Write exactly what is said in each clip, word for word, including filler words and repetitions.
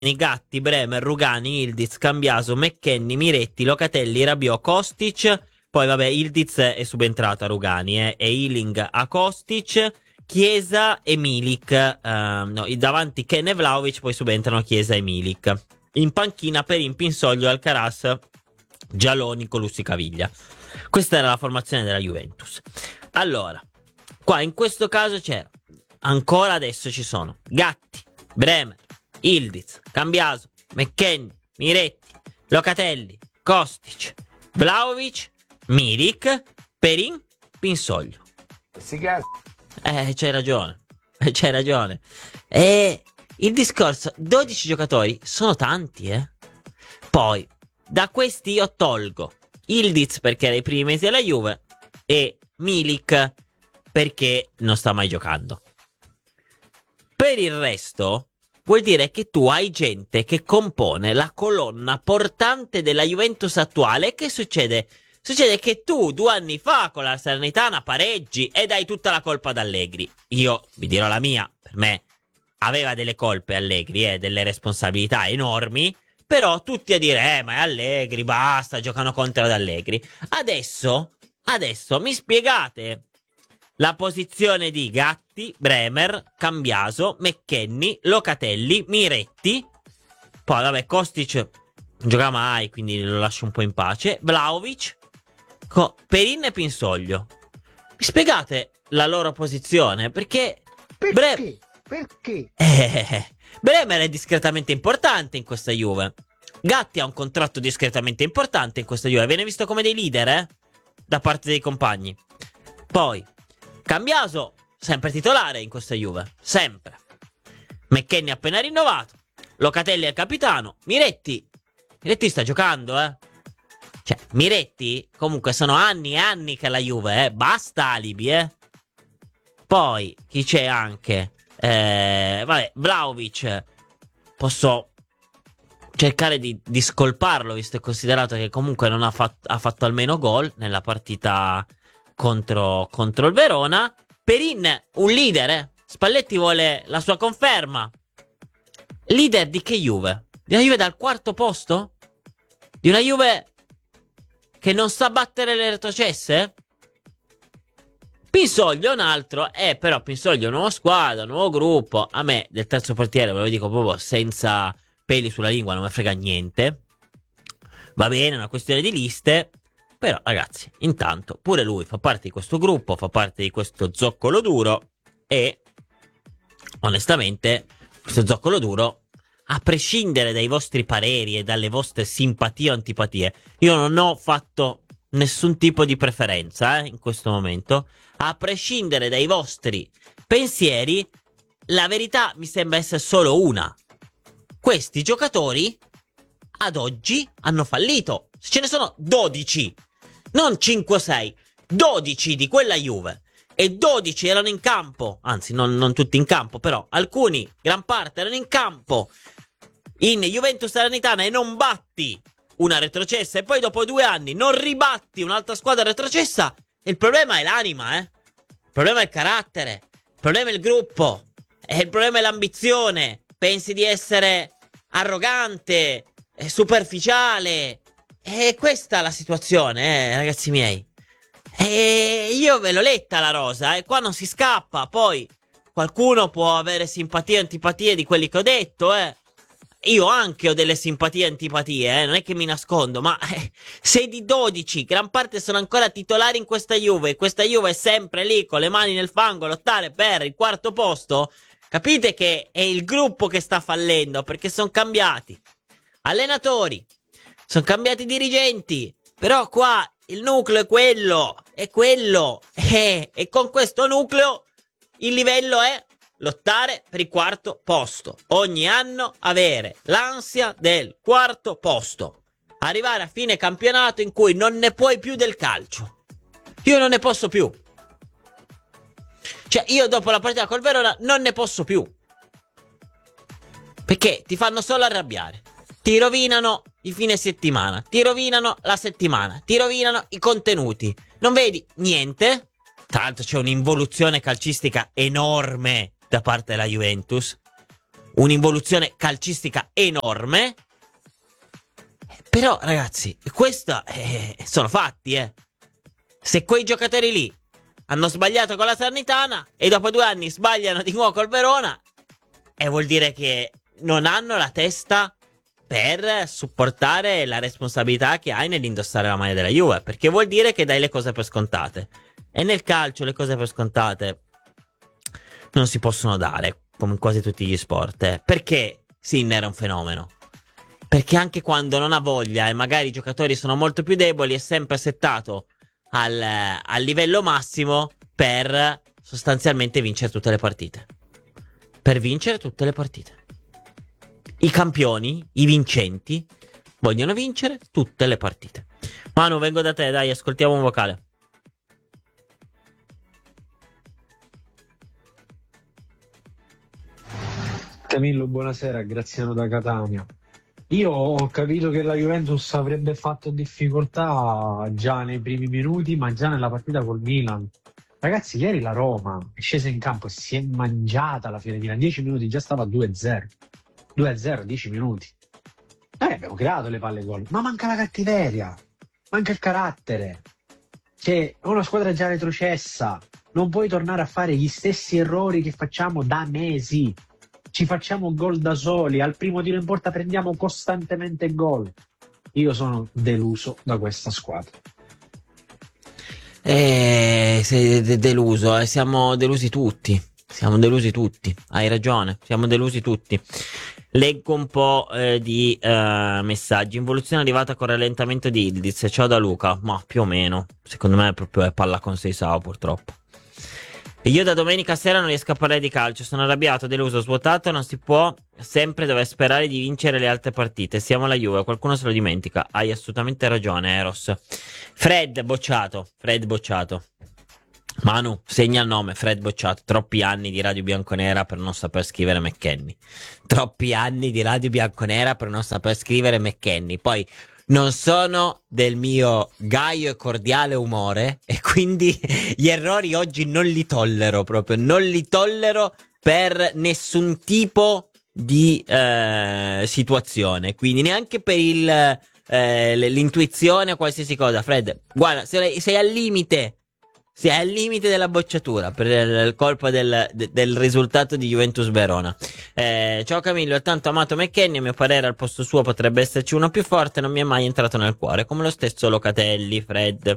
Gatti, Bremer, Rugani, Ildiz, Cambiaso, McKennie, Miretti, Locatelli, Rabiot, Kostic. Poi vabbè, Ildiz è subentrato a Rugani, eh, e Ealing a Kostic, Chiesa e Milik. Uh, no, davanti Ken e Vlahovic, poi subentrano Chiesa e Milik. In panchina Perin, Pinsoglio, Alcaraz, Gialoni, Colussi, Caviglia. Questa era la formazione della Juventus. Allora, qua in questo caso c'era, ancora adesso ci sono Gatti, Bremer, Ildiz, Cambiaso, McKennie, Miretti, Locatelli, Kostic, Vlahovic, Milik, Perin, Pinsoglio. Si cazzo. Eh, c'hai ragione. Eh, c'hai ragione. E il discorso, dodici giocatori sono tanti, eh. Poi, da questi io tolgo Ildiz perché era i primi mesi della Juve e Milik perché non sta mai giocando. Per il resto vuol dire che tu hai gente che compone la colonna portante della Juventus attuale. E che succede? Succede che tu due anni fa con la Salernitana pareggi e dai tutta la colpa ad Allegri. Io vi dirò la mia, per me aveva delle colpe Allegri, eh, delle responsabilità enormi, però tutti a dire eh ma è Allegri, basta, giocano contro ad Allegri. Adesso, adesso mi spiegate la posizione di Gatti, Bremer, Cambiaso, McKennie, Locatelli, Miretti. Poi vabbè, Kostic non gioca mai, quindi lo lascio un po' in pace. Vlahovic, Co- Perin e Pinsoglio. Mi spiegate la loro posizione? Perché Perché? Bre- Perché? eh, Bremer è discretamente importante in questa Juve. Gatti ha un contratto discretamente importante in questa Juve. Viene visto come dei leader, eh? Da parte dei compagni. Poi Cambiaso, sempre titolare in questa Juve. Sempre. McKennie appena rinnovato. Locatelli è il capitano. Miretti. Miretti sta giocando, eh? Cioè, Miretti, comunque sono anni e anni che la Juve, eh. Basta alibi, eh. Poi, chi c'è anche? Eh, vabbè, Vlahovic. Posso cercare di, di scolparlo, visto e considerato che comunque non ha, fat- ha fatto almeno gol nella partita contro, contro il Verona. Perin, un leader, eh. Spalletti vuole la sua conferma. Leader di che Juve? Di una Juve dal quarto posto? Di una Juve che non sa battere le retrocesse? Pinsoglio è un altro. Eh, però Pinsoglio è una nuova squadra, un nuovo gruppo. A me del terzo portiere, ve lo dico proprio senza peli sulla lingua, non mi frega niente. Va bene, è una questione di liste. Però ragazzi, intanto pure lui fa parte di questo gruppo, fa parte di questo zoccolo duro. E onestamente questo zoccolo duro, a prescindere dai vostri pareri e dalle vostre simpatie o antipatie, io non ho fatto nessun tipo di preferenza, eh, in questo momento. A prescindere dai vostri pensieri, la verità mi sembra essere solo una: questi giocatori ad oggi hanno fallito. Se ce ne sono dodici, non cinque o sei, dodici di quella Juve, e dodici erano in campo, anzi non, non tutti in campo, però alcuni, gran parte erano in campo in Juventus Salernitana, e non batti una retrocessa e poi dopo due anni non ribatti un'altra squadra retrocessa. Il problema è l'anima, eh. Il problema è il carattere, il problema è il gruppo, e il problema è l'ambizione. Pensi di essere arrogante, superficiale, e questa è la situazione, eh, ragazzi miei. E io ve l'ho letta la rosa, e eh. Qua non si scappa. Poi qualcuno può avere simpatie e antipatie di quelli che ho detto, eh. Io anche ho delle simpatie e antipatie, eh, non è che mi nascondo, ma eh, se di dodici, gran parte sono ancora titolari in questa Juve, e questa Juve è sempre lì con le mani nel fango a lottare per il quarto posto, capite che è il gruppo che sta fallendo, perché sono cambiati allenatori, sono cambiati dirigenti, però qua il nucleo è quello, è quello, eh, e con questo nucleo il livello è lottare per il quarto posto. Ogni anno avere l'ansia del quarto posto. Arrivare a fine campionato in cui non ne puoi più del calcio. Io non ne posso più. Cioè, io dopo la partita col Verona non ne posso più. Perché ti fanno solo arrabbiare. Ti rovinano i fine settimana. Ti rovinano la settimana. Ti rovinano i contenuti. Non vedi niente. Tra l'altro c'è un'involuzione calcistica enorme da parte della Juventus. un'involuzione calcistica enorme. Però ragazzi, questo eh, sono fatti, eh. Se quei giocatori lì hanno sbagliato con la Salernitana e dopo due anni sbagliano di nuovo col Verona, e eh, vuol dire che non hanno la testa per supportare la responsabilità che hai nell'indossare la maglia della Juve, perché vuol dire che dai le cose per scontate, e nel calcio le cose per scontate non si possono dare, come in quasi tutti gli sport, eh. Perché Sinner è un fenomeno? Perché anche quando non ha voglia e magari i giocatori sono molto più deboli, è sempre settato al, al livello massimo per sostanzialmente vincere tutte le partite. Per vincere tutte le partite. I campioni, i vincenti, vogliono vincere tutte le partite. Manu, vengo da te, dai, ascoltiamo un vocale. Camillo, buonasera, Graziano da Catania. Io ho capito che la Juventus avrebbe fatto difficoltà già nei primi minuti, ma già nella partita col Milan. Ragazzi, ieri la Roma è scesa in campo e si è mangiata la Fiorentina. dieci minuti già stava due a zero. due a zero, dieci minuti. Noi abbiamo creato le palle gol, ma manca la cattiveria, manca il carattere. Cioè, è una squadra già retrocessa. Non puoi tornare a fare gli stessi errori che facciamo da mesi. Ci facciamo gol da soli, al primo tiro in porta prendiamo costantemente gol. Io sono deluso da questa squadra. Eh, sei de- deluso, eh. Siamo delusi tutti. Siamo delusi tutti. Hai ragione, siamo delusi tutti. Leggo un po' eh, di eh, messaggi. Involuzione arrivata con rallentamento di Ildiz. Ciao da Luca. Ma più o meno. Secondo me è proprio è palla con Seisao, purtroppo. E io da domenica sera non riesco a parlare di calcio, sono arrabbiato, deluso, svuotato, non si può sempre dover sperare di vincere le altre partite. Siamo la Juve, qualcuno se lo dimentica. Hai assolutamente ragione, Eros. Fred bocciato, Fred bocciato. Manu, segna il nome, Fred bocciato. Troppi anni di Radio Bianconera per non saper scrivere McKennie. Troppi anni di Radio Bianconera per non saper scrivere McKennie. Poi non sono del mio gaio e cordiale umore e quindi gli errori oggi non li tollero proprio, non li tollero per nessun tipo di eh, situazione, quindi neanche per il, eh, l'intuizione o qualsiasi cosa. Fred, guarda, sei, sei al limite, sei al limite della bocciatura per il colpo del, del risultato di Juventus Verona. Eh, ciao Camillo, ho tanto amato McKennie, a mio parere al posto suo potrebbe esserci uno più forte, non mi è mai entrato nel cuore, come lo stesso Locatelli, Fred.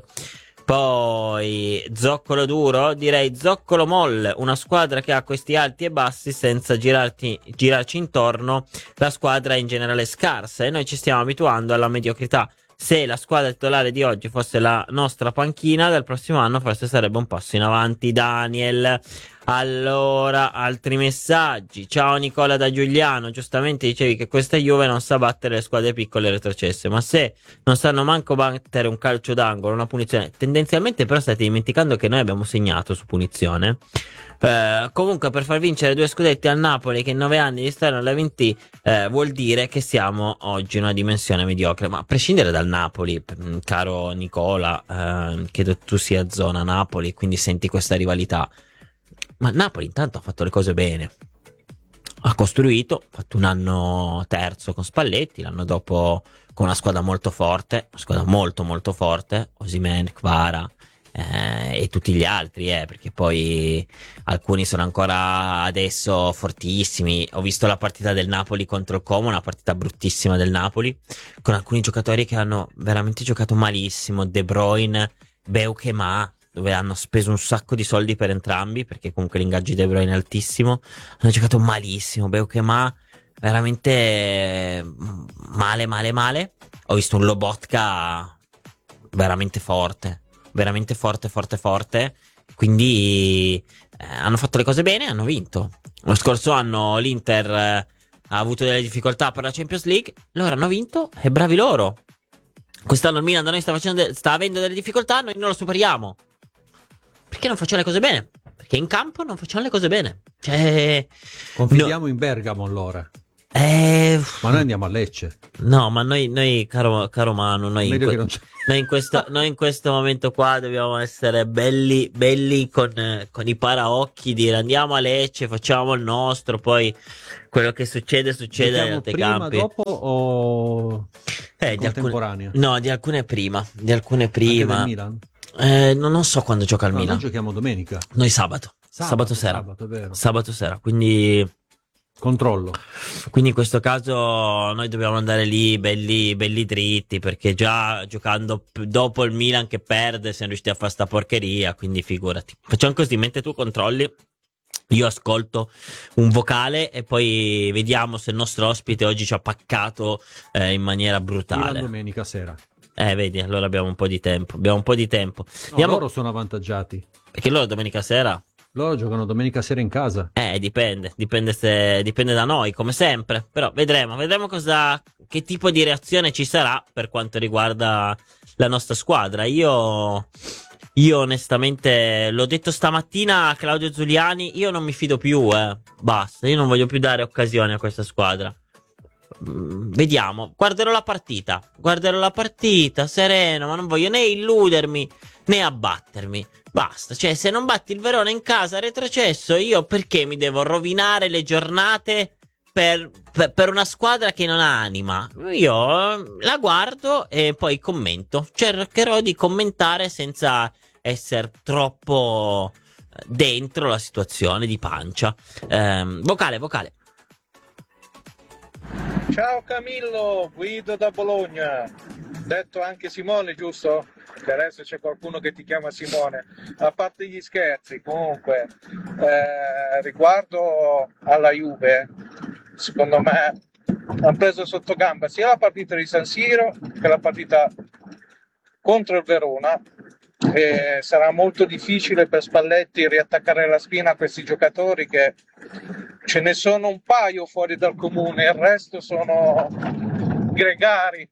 Poi zoccolo duro, direi zoccolo molle, una squadra che ha questi alti e bassi senza girarti, girarci intorno, la squadra è in generale scarsa e noi ci stiamo abituando alla mediocrità. Se la squadra titolare di oggi fosse la nostra panchina, del prossimo anno forse sarebbe un passo in avanti. Daniel. Allora, altri messaggi. Ciao Nicola da Giuliano. Giustamente dicevi che questa Juve non sa battere le squadre piccole retrocesse, ma se non sanno manco battere un calcio d'angolo, una punizione, tendenzialmente però state dimenticando che noi abbiamo segnato su punizione. Uh, comunque, per far vincere due scudetti al Napoli che in nove anni di storia non l'ha vinti, uh, vuol dire che siamo oggi in una dimensione mediocre. Ma a prescindere dal Napoli, caro Nicola, uh, che tu sia zona Napoli, quindi senti questa rivalità. Ma Napoli intanto ha fatto le cose bene. Ha costruito, ha fatto un anno terzo con Spalletti, l'anno dopo con una squadra molto forte, una squadra molto molto forte, Osimhen, Kvara. Eh, e tutti gli altri, eh, perché poi alcuni sono ancora adesso fortissimi. Ho visto la partita del Napoli contro il Como, una partita bruttissima del Napoli, con alcuni giocatori che hanno veramente giocato malissimo. De Bruyne, Beukema, dove hanno speso un sacco di soldi per entrambi, perché comunque l'ingaggio di De Bruyne è altissimo. Hanno giocato malissimo. Beukema veramente male, male, male. Ho visto un Lobotka veramente forte. Veramente forte, forte, forte. Quindi eh, hanno fatto le cose bene e hanno vinto. Lo scorso anno l'Inter eh, ha avuto delle difficoltà per la Champions League. Loro hanno vinto e bravi loro. Quest'anno il Milan da noi sta, facendo de- sta avendo delle difficoltà, noi non lo superiamo. Perché non facciamo le cose bene? Perché in campo non facciamo le cose bene. Cioè, Confidiamo no. in Bergamo allora. Eh, Ma noi andiamo a Lecce. no, ma noi, noi caro, caro Manu, noi in, Meglio que- che non c'è. noi in questo, noi in questo momento qua dobbiamo essere belli, belli con, eh, con i paraocchi, dire andiamo a Lecce, facciamo il nostro, poi quello che succede, succede agli Giochiamo altri prima, campi. dopo o Eh, di alcune, contemporanea? no, di alcune prima, di alcune Anche del prima. Milan? Eh, non, non so quando gioca il No, Milan. noi giochiamo domenica. Noi sabato, sabato, sera, Sabato, è vero. sabato sera, quindi... Controllo. Quindi in questo caso noi dobbiamo andare lì belli, belli dritti, perché già giocando p- dopo il Milan che perde siamo riusciti a fare sta porcheria, quindi figurati. Facciamo così, mentre tu controlli, io ascolto un vocale e poi vediamo se il nostro ospite oggi ci ha paccato eh, in maniera Milan brutale. domenica sera. Eh, vedi, allora abbiamo un po' di tempo, abbiamo un po' di tempo. No, Andiamo- loro sono avvantaggiati. Perché loro domenica sera... Loro giocano domenica sera in casa. Eh, dipende, dipende se dipende da noi, come sempre. Però vedremo, vedremo cosa, che tipo di reazione ci sarà per quanto riguarda la nostra squadra. Io, io onestamente l'ho detto stamattina a Claudio Zuliani, io non mi fido più, eh. Basta, io non voglio più dare occasione a questa squadra. Mm, Vediamo, guarderò la partita, guarderò la partita, sereno, ma non voglio né illudermi né abbattermi. Basta, cioè se non batti il Verona in casa retrocesso, io perché mi devo rovinare le giornate per, per- per una squadra che non ha anima? Io eh, la guardo e poi commento. Cercherò di commentare senza essere troppo eh, dentro la situazione di pancia. Ehm, vocale, vocale. Ciao Camillo, Guido da Bologna, detto anche Simone, giusto? Che adesso c'è qualcuno che ti chiama Simone. A parte gli scherzi, comunque, eh, riguardo alla Juve, secondo me hanno preso sotto gamba sia la partita di San Siro che la partita contro il Verona. E sarà molto difficile per Spalletti riattaccare la spina a questi giocatori, che ce ne sono un paio fuori dal comune, il resto sono gregari,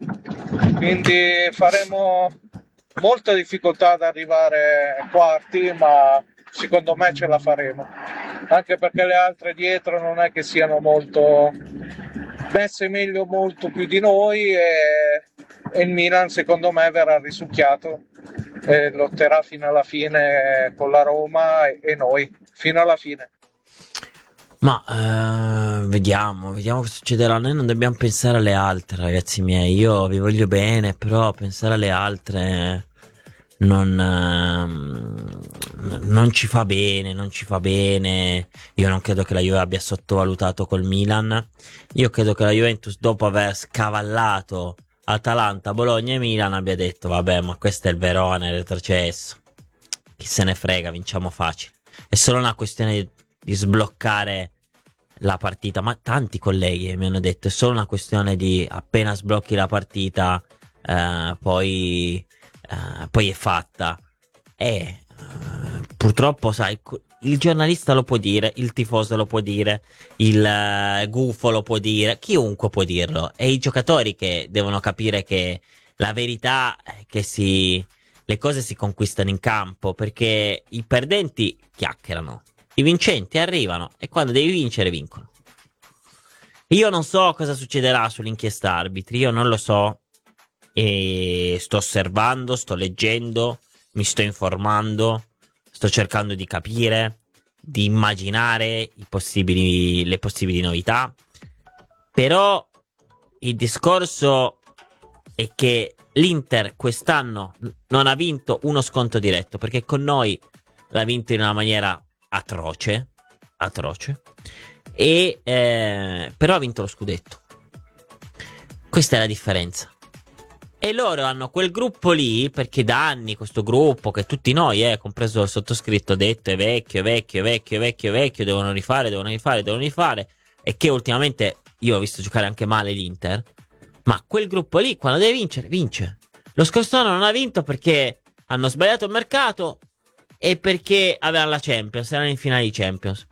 quindi faremo molta difficoltà ad arrivare ai quarti, ma secondo me ce la faremo, anche perché le altre dietro non è che siano molto messe meglio molto più di noi, e, e il Milan secondo me verrà risucchiato e lotterà fino alla fine con la Roma e, e noi fino alla fine. Ma eh, vediamo, vediamo cosa succederà. Noi non dobbiamo pensare alle altre, ragazzi miei. Io vi voglio bene, però pensare alle altre non, ehm, non ci fa bene, non ci fa bene. Io non credo che la Juve abbia sottovalutato col Milan. Io credo che la Juventus, dopo aver scavallato Atalanta, Bologna e Milan, abbia detto: vabbè, ma questo è il Verona, è retrocesso. Chi se ne frega, vinciamo facile. È solo una questione di, di sbloccare la partita. Ma tanti colleghi mi hanno detto: è solo una questione di appena sblocchi la partita, eh, poi, eh, poi è fatta. E eh, purtroppo, sai, co- il giornalista lo può dire, il tifoso lo può dire, il eh, gufo lo può dire, chiunque può dirlo. E i giocatori che devono capire che la verità è che si, le cose si conquistano in campo, perché i perdenti chiacchierano, i vincenti arrivano e quando devi vincere vincono. Io non so cosa succederà sull'inchiesta arbitri, io non lo so, e sto osservando, sto leggendo, mi sto informando, sto cercando di capire, di immaginare i possibili, le possibili novità. Però il discorso è che l'Inter quest'anno non ha vinto uno sconto diretto, perché con noi l'ha vinto in una maniera atroce, atroce, e eh, però ha vinto lo scudetto. Questa è la differenza. E loro hanno quel gruppo lì, perché da anni questo gruppo, che tutti noi, eh, compreso il sottoscritto, detto è vecchio, è vecchio, è vecchio, è vecchio, è vecchio, devono rifare, devono rifare, devono rifare, e che ultimamente io ho visto giocare anche male l'Inter, ma quel gruppo lì, quando deve vincere, vince. Lo scorso anno non ha vinto perché hanno sbagliato il mercato e perché avevano la Champions, erano in finale di Champions.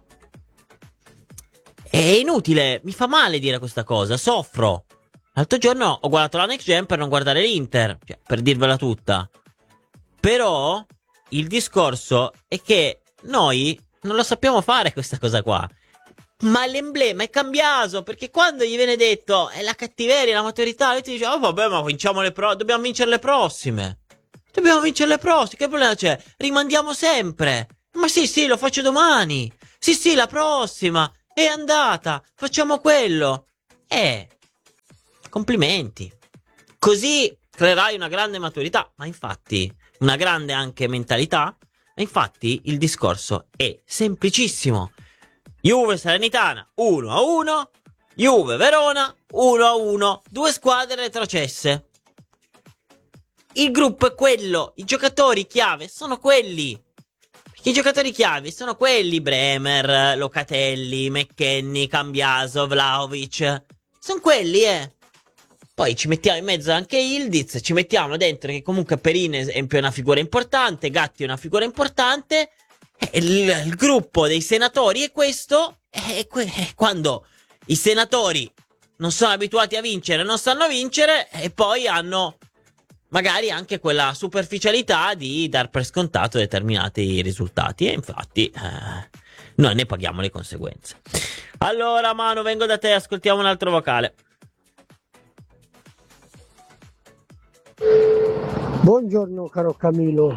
È inutile, mi fa male dire questa cosa, soffro. L'altro giorno ho guardato la Next Gen per non guardare l'Inter, cioè, per dirvela tutta. Però il discorso è che noi non lo sappiamo fare questa cosa qua. Ma l'emblema è cambiato, perché quando gli viene detto è la cattiveria, la maturità, lui ti dice: oh vabbè, ma vinciamo le pro- dobbiamo vincere le prossime. Dobbiamo vincere le prossime, che problema c'è? Rimandiamo sempre. Ma sì, sì, lo faccio domani. Sì, sì, la prossima è andata, facciamo quello. Eh, complimenti. Così creerai una grande maturità, ma infatti una grande anche mentalità. E infatti il discorso è semplicissimo. Juve Salernitana uno a uno, Juve Verona uno a uno, due squadre retrocesse. Il gruppo è quello, i giocatori chiave sono quelli. I giocatori chiave sono quelli: Bremer, Locatelli, McKennie, Cambiaso, Vlahovic. Sono quelli, eh. Poi ci mettiamo in mezzo anche Ildiz, ci mettiamo dentro che comunque Perin è una figura importante, Gatti è una figura importante. Il, il gruppo dei senatori è questo, e que- quando i senatori non sono abituati a vincere, non sanno vincere, e poi hanno magari anche quella superficialità di dar per scontato determinati risultati, e infatti eh, noi ne paghiamo le conseguenze. Allora Manu, vengo da te, ascoltiamo un altro vocale. Buongiorno caro Camilo.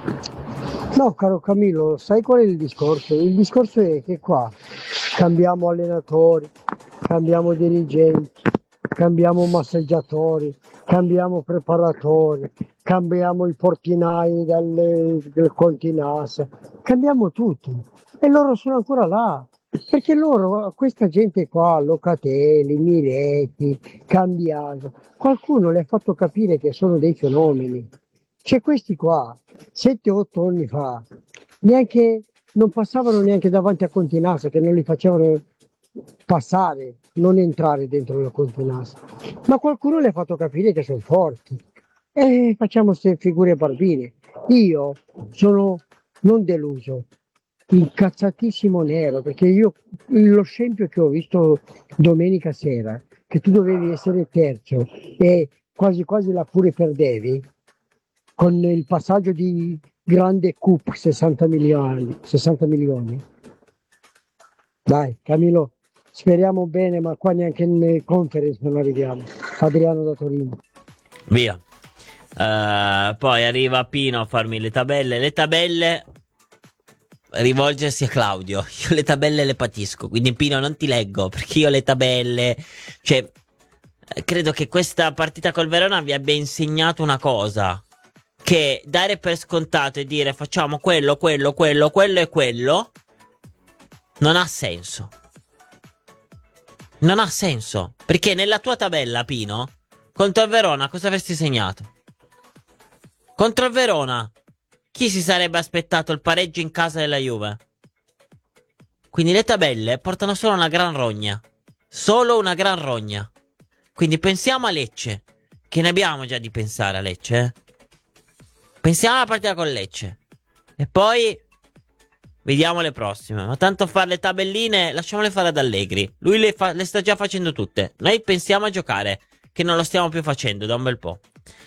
No, caro Camilo, sai qual è il discorso? Il discorso è che qua cambiamo allenatori, cambiamo dirigenti, cambiamo massaggiatori, cambiamo preparatori, cambiamo i portinai del, del Continasa, cambiamo tutti e loro sono ancora là. Perché loro, questa gente qua, Locatelli, Miretti, Cambiaso, qualcuno le ha fatto capire che sono dei fenomeni. C'è questi qua, sette otto anni fa, neanche, non passavano neanche davanti a Continasa, che non li facevano passare, non entrare dentro la Continasa. Ma qualcuno le ha fatto capire che sono forti. E facciamo queste figure barbine. Io sono non deluso, incazzatissimo nero, perché io lo scempio che ho visto domenica sera, che tu dovevi essere terzo e quasi quasi la pure perdevi, con il passaggio di grande coup sessanta milioni, sessanta milioni. Dai Camilo, speriamo bene, ma qua neanche in conference non arriviamo. Adriano da Torino. Via. Uh, poi arriva Pino a farmi le tabelle. Le tabelle, rivolgersi a Claudio. Io le tabelle le patisco, quindi Pino non ti leggo, perché io le tabelle, cioè, credo che questa partita col Verona vi abbia insegnato una cosa: che dare per scontato e dire facciamo quello, quello, quello, quello e quello non ha senso. Non ha senso, perché nella tua tabella, Pino, contro il Verona cosa avresti segnato? Contro il Verona chi si sarebbe aspettato il pareggio in casa della Juve? Quindi le tabelle portano solo una gran rogna. Solo una gran rogna. Quindi pensiamo a Lecce, che ne abbiamo già di pensare a Lecce, eh? Pensiamo alla partita con Lecce e poi vediamo le prossime. Ma tanto fare le tabelline lasciamole fare ad Allegri. Lui le, fa- le sta già facendo tutte. Noi pensiamo a giocare, che non lo stiamo più facendo da un bel po'.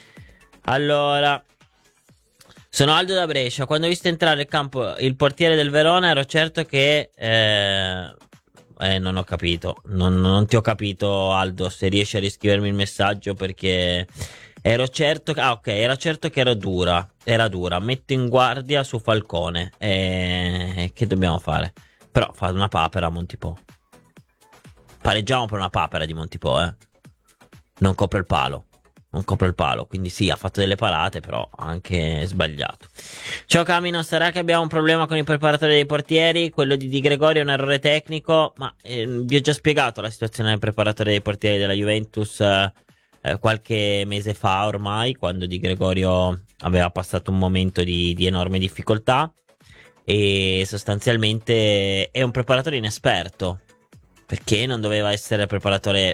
Allora, sono Aldo da Brescia. Quando ho visto entrare in campo il portiere del Verona ero certo che eh, eh, non ho capito. Non, non ti ho capito, Aldo. Se riesci a riscrivermi il messaggio, perché ero certo che, ah, ok, era certo che era dura. Era dura. Metto in guardia su Falcone. E che dobbiamo fare? Però fa una papera a Montipò. Pareggiamo per una papera di Montipò, eh. Non copre il palo. Non copre il palo. Quindi sì, ha fatto delle parate, però ha anche sbagliato. Ciao Camino, sarà che abbiamo un problema con i preparatori dei portieri? Quello di Di Gregorio è un errore tecnico, ma eh, vi ho già spiegato la situazione del preparatore dei portieri della Juventus eh, eh, qualche mese fa ormai, quando Di Gregorio aveva passato un momento di, di enorme difficoltà, e sostanzialmente è un preparatore inesperto, perché non doveva essere preparatore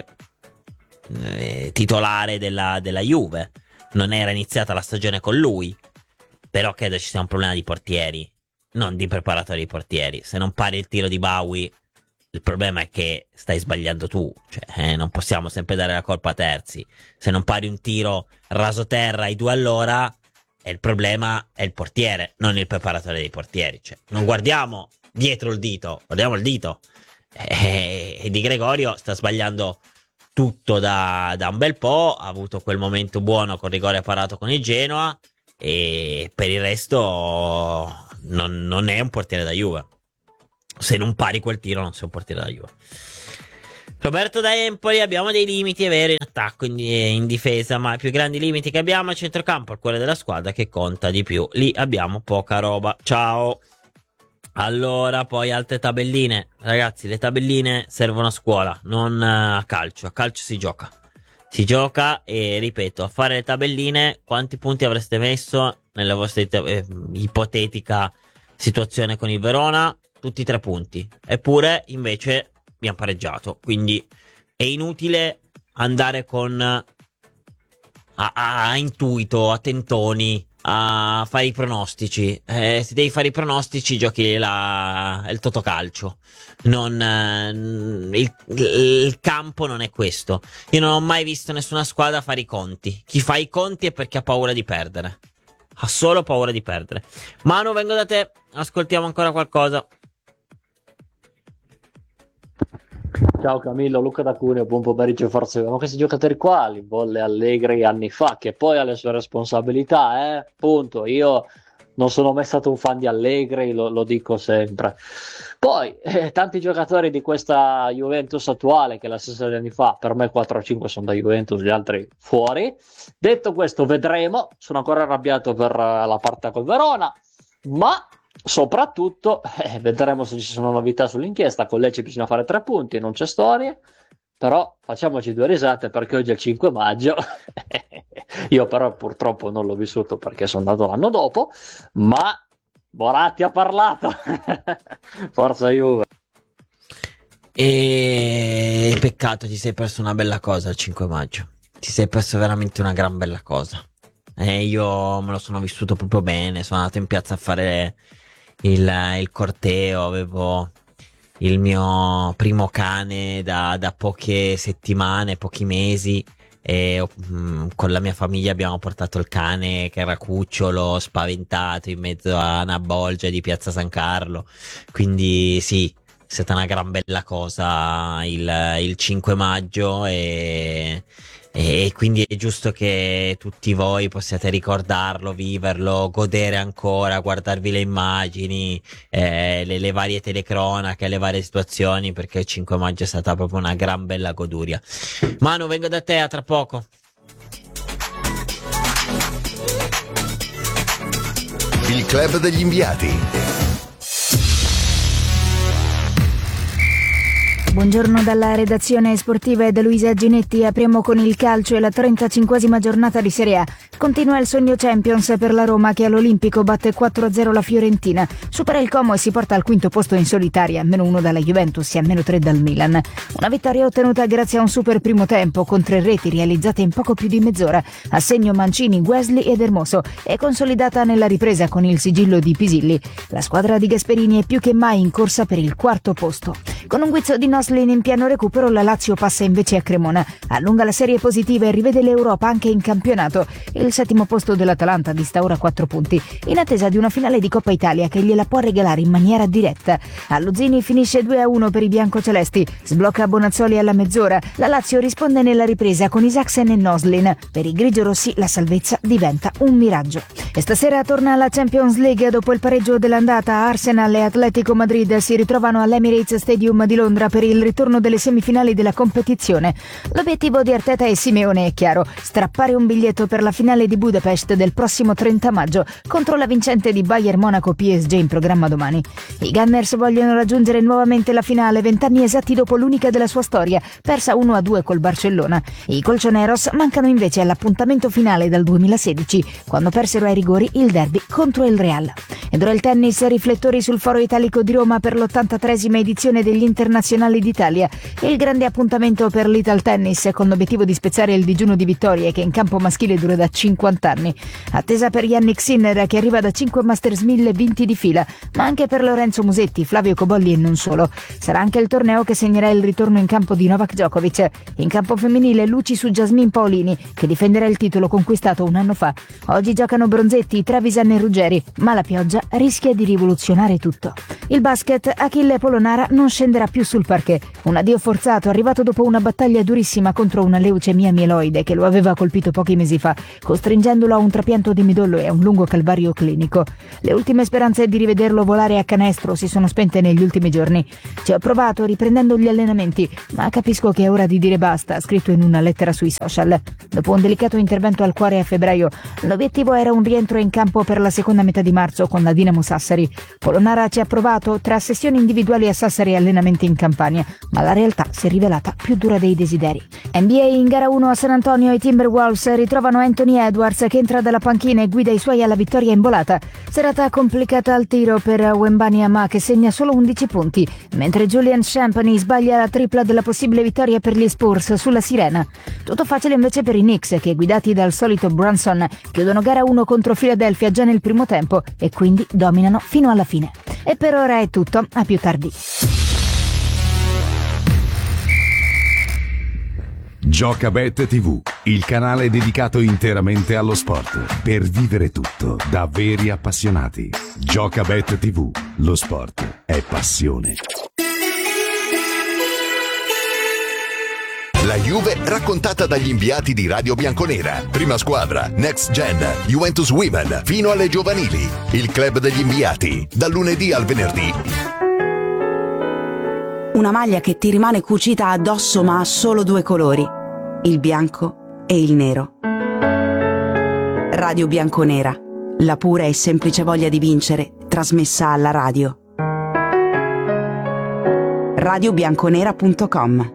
eh, titolare della, della Juve, non era iniziata la stagione con lui. Però credo ci sia un problema di portieri, non di preparatori di portieri. Se non pari il tiro di Bawi, il problema è che stai sbagliando tu, cioè eh, non possiamo sempre dare la colpa a terzi. Se non pari un tiro rasoterra ai due all'ora, e il problema è il portiere, non il preparatore dei portieri. Cioè, non guardiamo dietro il dito, guardiamo il dito. E, e Di Gregorio sta sbagliando tutto da, da un bel po', ha avuto quel momento buono con rigore parato con il Genoa e per il resto non, non è un portiere da Juve. Se non pari quel tiro non sei un portiere da Juve. Roberto da Empoli: abbiamo dei limiti, è vero, in attacco, in, in difesa, ma i più grandi limiti che abbiamo a centrocampo è quello della squadra che conta di più. Lì abbiamo poca roba. Ciao. Allora, poi altre tabelline. Ragazzi, le tabelline servono a scuola, non a calcio. A calcio si gioca. Si gioca e, ripeto, a fare le tabelline, quanti punti avreste messo nella vostra eh, ipotetica situazione con il Verona? Tutti tre punti. Eppure, invece, abbiamo pareggiato. Quindi è inutile andare con a, a, a intuito, a tentoni, a fare i pronostici. Eh, se devi fare i pronostici, giochi la, il totocalcio. Non, eh, il, il campo non è questo. Io non ho mai visto nessuna squadra fare i conti. Chi fa i conti è perché ha paura di perdere. Ha solo paura di perdere. Manu, vengo da te. Ascoltiamo ancora qualcosa. Ciao Camillo, Luca da Cuneo, buon pomeriggio, forza Juve. Ma questi giocatori qua li volle Allegri anni fa, che poi ha le sue responsabilità, eh? Punto. Io non sono mai stato un fan di Allegri, lo, lo dico sempre. Poi, eh, tanti giocatori di questa Juventus attuale, che è la stessa di anni fa, per me quattro o cinque sono da Juventus, gli altri fuori. Detto questo, vedremo. Sono ancora arrabbiato per uh, la partita col Verona, ma soprattutto eh, vedremo se ci sono novità sull'inchiesta. Con Lecce bisogna fare tre punti, non c'è storia, però facciamoci due risate perché oggi è il cinque maggio. Io però purtroppo non l'ho vissuto perché sono andato l'anno dopo, ma Moratti ha parlato. Forza Juve. E peccato, ti sei perso una bella cosa il cinque maggio. Ti sei perso veramente una gran bella cosa. E io me lo sono vissuto proprio bene. Sono andato in piazza a fare il, il corteo. Avevo il mio primo cane da, da poche settimane, pochi mesi. E mh, con la mia famiglia abbiamo portato il cane che era cucciolo, spaventato, in mezzo a una bolgia di piazza San Carlo. Quindi sì, è stata una gran bella cosa il, il cinque maggio e, e quindi è giusto che tutti voi possiate ricordarlo, viverlo, godere ancora, guardarvi le immagini, eh, le, le varie telecronache, le varie situazioni, perché il cinque maggio è stata proprio una gran bella goduria. Manu, vengo da te, a tra poco. Il club degli inviati. Buongiorno dalla redazione sportiva da Luisa Ginetti. Apriamo con il calcio e la trentacinquesima giornata di Serie A. Continua il sogno Champions per la Roma, che all'Olimpico batte quattro a zero la Fiorentina. Supera il Como e si porta al quinto posto in solitaria, meno uno dalla Juventus e a meno tre dal Milan. Una vittoria ottenuta grazie a un super primo tempo con tre reti realizzate in poco più di mezz'ora. A segno Mancini, Wesley ed Hermoso, e consolidata nella ripresa con il sigillo di Pisilli. La squadra di Gasperini è più che mai in corsa per il quarto posto. Con un guizzo di Noslin in piano recupero, la Lazio passa invece a Cremona. Allunga la serie positiva e rivede l'Europa anche in campionato. Il settimo posto dell'Atalanta dista ora quattro punti, in attesa di una finale di Coppa Italia che gliela può regalare in maniera diretta. A Luzzini finisce due a uno per i biancocelesti. Sblocca Bonazzoli alla mezz'ora. La Lazio risponde nella ripresa con Isaksen e Noslin. Per i grigiorossi la salvezza diventa un miraggio. E stasera torna alla Champions League. Dopo il pareggio dell'andata, Arsenal e Atletico Madrid si ritrovano all'Emirates Stadium di Londra per il ritorno delle semifinali della competizione. L'obiettivo di Arteta e Simeone è chiaro: strappare un biglietto per la finale di Budapest del prossimo trenta maggio contro la vincente di Bayern Monaco P S G in programma domani. I Gunners vogliono raggiungere nuovamente la finale, vent'anni esatti dopo l'unica della sua storia, persa uno a due col Barcellona. I colchoneros mancano invece all'appuntamento finale dal duemilasedici, quando persero ai rigori il derby contro il Real. Ed ora il tennis, riflettori sul Foro Italico di Roma per l'ottantatreesima edizione degli Internazionali d'Italia. Il grande appuntamento per l'Ital Tennis, con l'obiettivo di spezzare il digiuno di vittorie che in campo maschile dura da cinquanta anni. Attesa per Yannick Sinner, che arriva da cinque Masters mille vinti di fila, ma anche per Lorenzo Musetti, Flavio Cobolli e non solo. Sarà anche il torneo che segnerà il ritorno in campo di Novak Djokovic. In campo femminile luci su Jasmine Paolini, che difenderà il titolo conquistato un anno fa. Oggi giocano Bronzetti, Trevisan e Ruggeri, ma la pioggia rischia di rivoluzionare tutto. Il basket, Achille Polonara non scenderà più sul parquet. Schalke. Un addio forzato arrivato dopo una battaglia durissima contro una leucemia mieloide che lo aveva colpito pochi mesi fa, costringendolo a un trapianto di midollo e a un lungo calvario clinico. Le ultime speranze di rivederlo volare a canestro si sono spente negli ultimi giorni. Ci ho provato riprendendo gli allenamenti, ma capisco che è ora di dire basta, ha scritto in una lettera sui social. Dopo un delicato intervento al cuore a febbraio, l'obiettivo era un rientro in campo per la seconda metà di marzo con la Dinamo Sassari. Polonara ci ha provato tra sessioni individuali a Sassari e allenamenti in Campania, ma la realtà si è rivelata più dura dei desideri. N B A in gara uno a San Antonio, i Timberwolves ritrovano Anthony Edwards che entra dalla panchina e guida i suoi alla vittoria in volata. Serata complicata al tiro per Wembanyama che segna solo undici punti, mentre Julian Champagny sbaglia la tripla della possibile vittoria per gli Spurs sulla Sirena. Tutto facile invece per i Knicks che, guidati dal solito Brunson, chiudono gara uno contro Philadelphia già nel primo tempo e quindi dominano fino alla fine. E per ora è tutto, a più tardi. Giocabet tivù, il canale dedicato interamente allo sport, per vivere tutto da veri appassionati. Giocabet tivù, lo sport è passione. La Juve raccontata dagli inviati di Radio Bianconera. Prima squadra, Next Gen, Juventus Women, fino alle giovanili. Il club degli inviati, dal lunedì al venerdì. Una maglia che ti rimane cucita addosso ma ha solo due colori, il bianco e il nero. Radio Bianconera, la pura e semplice voglia di vincere, trasmessa alla radio. radio bianconera punto com.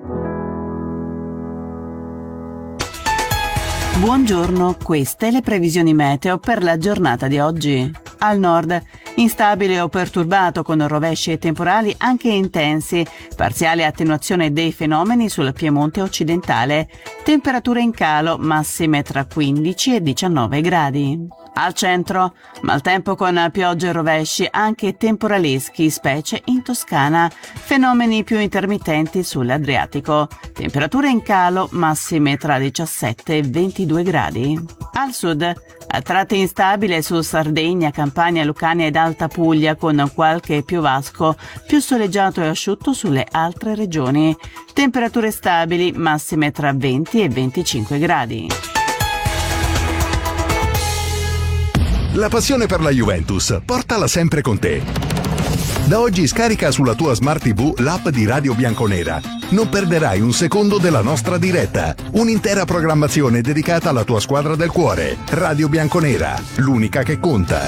Buongiorno, queste le previsioni meteo per la giornata di oggi. Al nord, instabile o perturbato con rovesci e temporali anche intensi, parziale attenuazione dei fenomeni sul Piemonte occidentale, temperature in calo massime tra quindici e diciannove gradi. Al centro, maltempo con piogge e rovesci anche temporaleschi, specie in Toscana, fenomeni più intermittenti sull'Adriatico, temperature in calo massime tra diciassette e ventidue gradi. Al sud, a tratti instabile su Sardegna, Campania, Lucania ed Alta Puglia con qualche piovasco, più soleggiato e asciutto sulle altre regioni, temperature stabili massime tra venti e venticinque gradi. La passione per la Juventus, portala sempre con te. Da oggi scarica sulla tua Smart tivù l'app di Radio Bianconera. Non perderai un secondo della nostra diretta. Un'intera programmazione dedicata alla tua squadra del cuore. Radio Bianconera, l'unica che conta.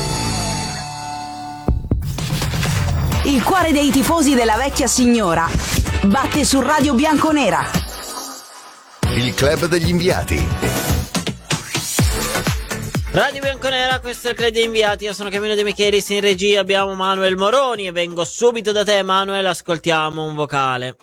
Il cuore dei tifosi della vecchia signora batte su Radio Bianconera. Il club degli inviati. Radio Bianconera, questo è il club degli inviati. Io sono Camillo De Michelis, in regia abbiamo Manuel Moroni e vengo subito da te, Manuel. Ascoltiamo un vocale.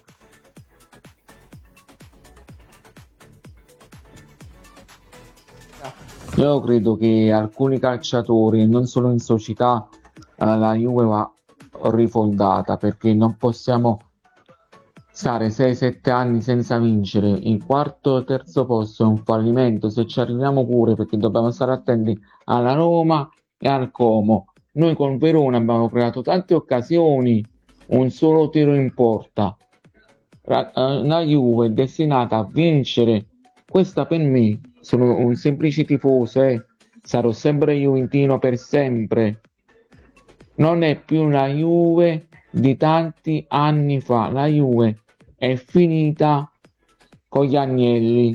Io credo che alcuni calciatori, non solo in società, la Juve va rifondata, perché non possiamo stare sei sette anni senza vincere. Il quarto e terzo posto è un fallimento, se ci arriviamo pure, perché dobbiamo stare attenti alla Roma e al Como. Noi con Verona abbiamo creato tante occasioni, un solo tiro in porta. La Juve è destinata a vincere. Questa per me, sono un semplice tifoso, eh. Sarò sempre juventino per sempre. Non è più la Juve di tanti anni fa. La Juve è finita con gli Agnelli.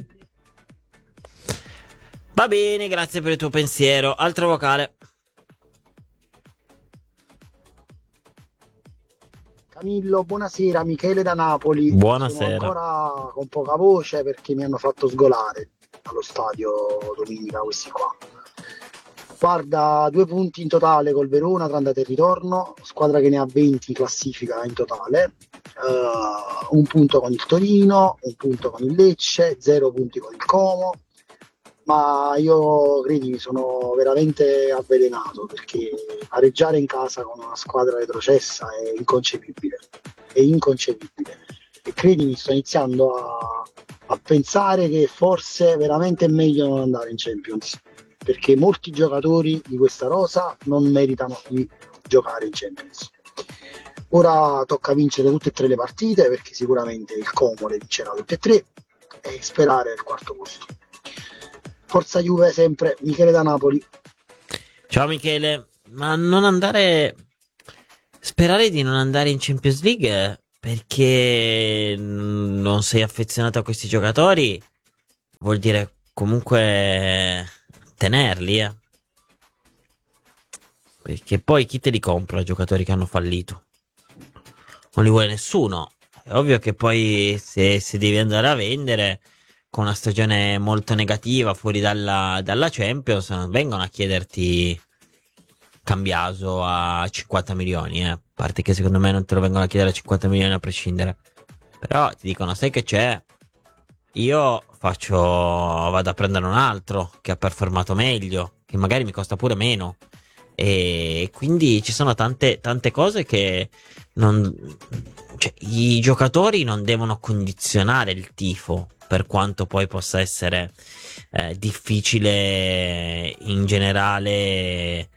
Va bene, grazie per il tuo pensiero. Altro vocale. Camillo, buonasera, Michele da Napoli. Buonasera. Sono ancora con poca voce perché mi hanno fatto sgolare allo stadio domenica questi qua. Guarda, due punti in totale col Verona tra andata e ritorno, squadra che ne ha venti in classifica in totale, uh, un punto con il Torino, un punto con il Lecce, zero punti con il Como, ma io credimi sono veramente avvelenato perché pareggiare in casa con una squadra retrocessa è inconcepibile, è inconcepibile e credimi sto iniziando a, a pensare che forse veramente è meglio non andare in Champions, perché molti giocatori di questa rosa non meritano di giocare in Champions. Ora tocca vincere tutte e tre le partite, perché sicuramente il Como le vincerà tutte e tre, e sperare il quarto posto. Forza Juve sempre, Michele da Napoli. Ciao Michele, ma non andare... Sperare di non andare in Champions League perché non sei affezionato a questi giocatori vuol dire comunque tenerli, eh. Perché poi chi te li compra, giocatori che hanno fallito? Non li vuole nessuno. È ovvio che poi se, se devi andare a vendere con una stagione molto negativa fuori dalla, dalla Champions, non vengono a chiederti Cambiaso a cinquanta milioni, eh. A parte che secondo me non te lo vengono a chiedere a cinquanta milioni a prescindere. Però ti dicono, sai che c'è? Io faccio, vado a prendere un altro che ha performato meglio, che magari mi costa pure meno. E quindi ci sono tante, tante cose che non, cioè, i giocatori non devono condizionare il tifo, per quanto poi possa essere eh, difficile in generale.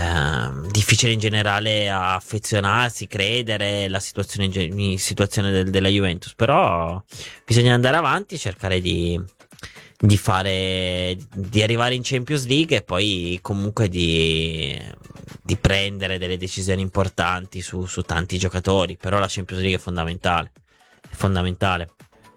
Uh, difficile in generale affezionarsi, credere la situazione, in ge- situazione del, della Juventus, però bisogna andare avanti e cercare di, di fare di arrivare in Champions League e poi comunque di, di prendere delle decisioni importanti su, su tanti giocatori. Però la Champions League è fondamentale, è fondamentale.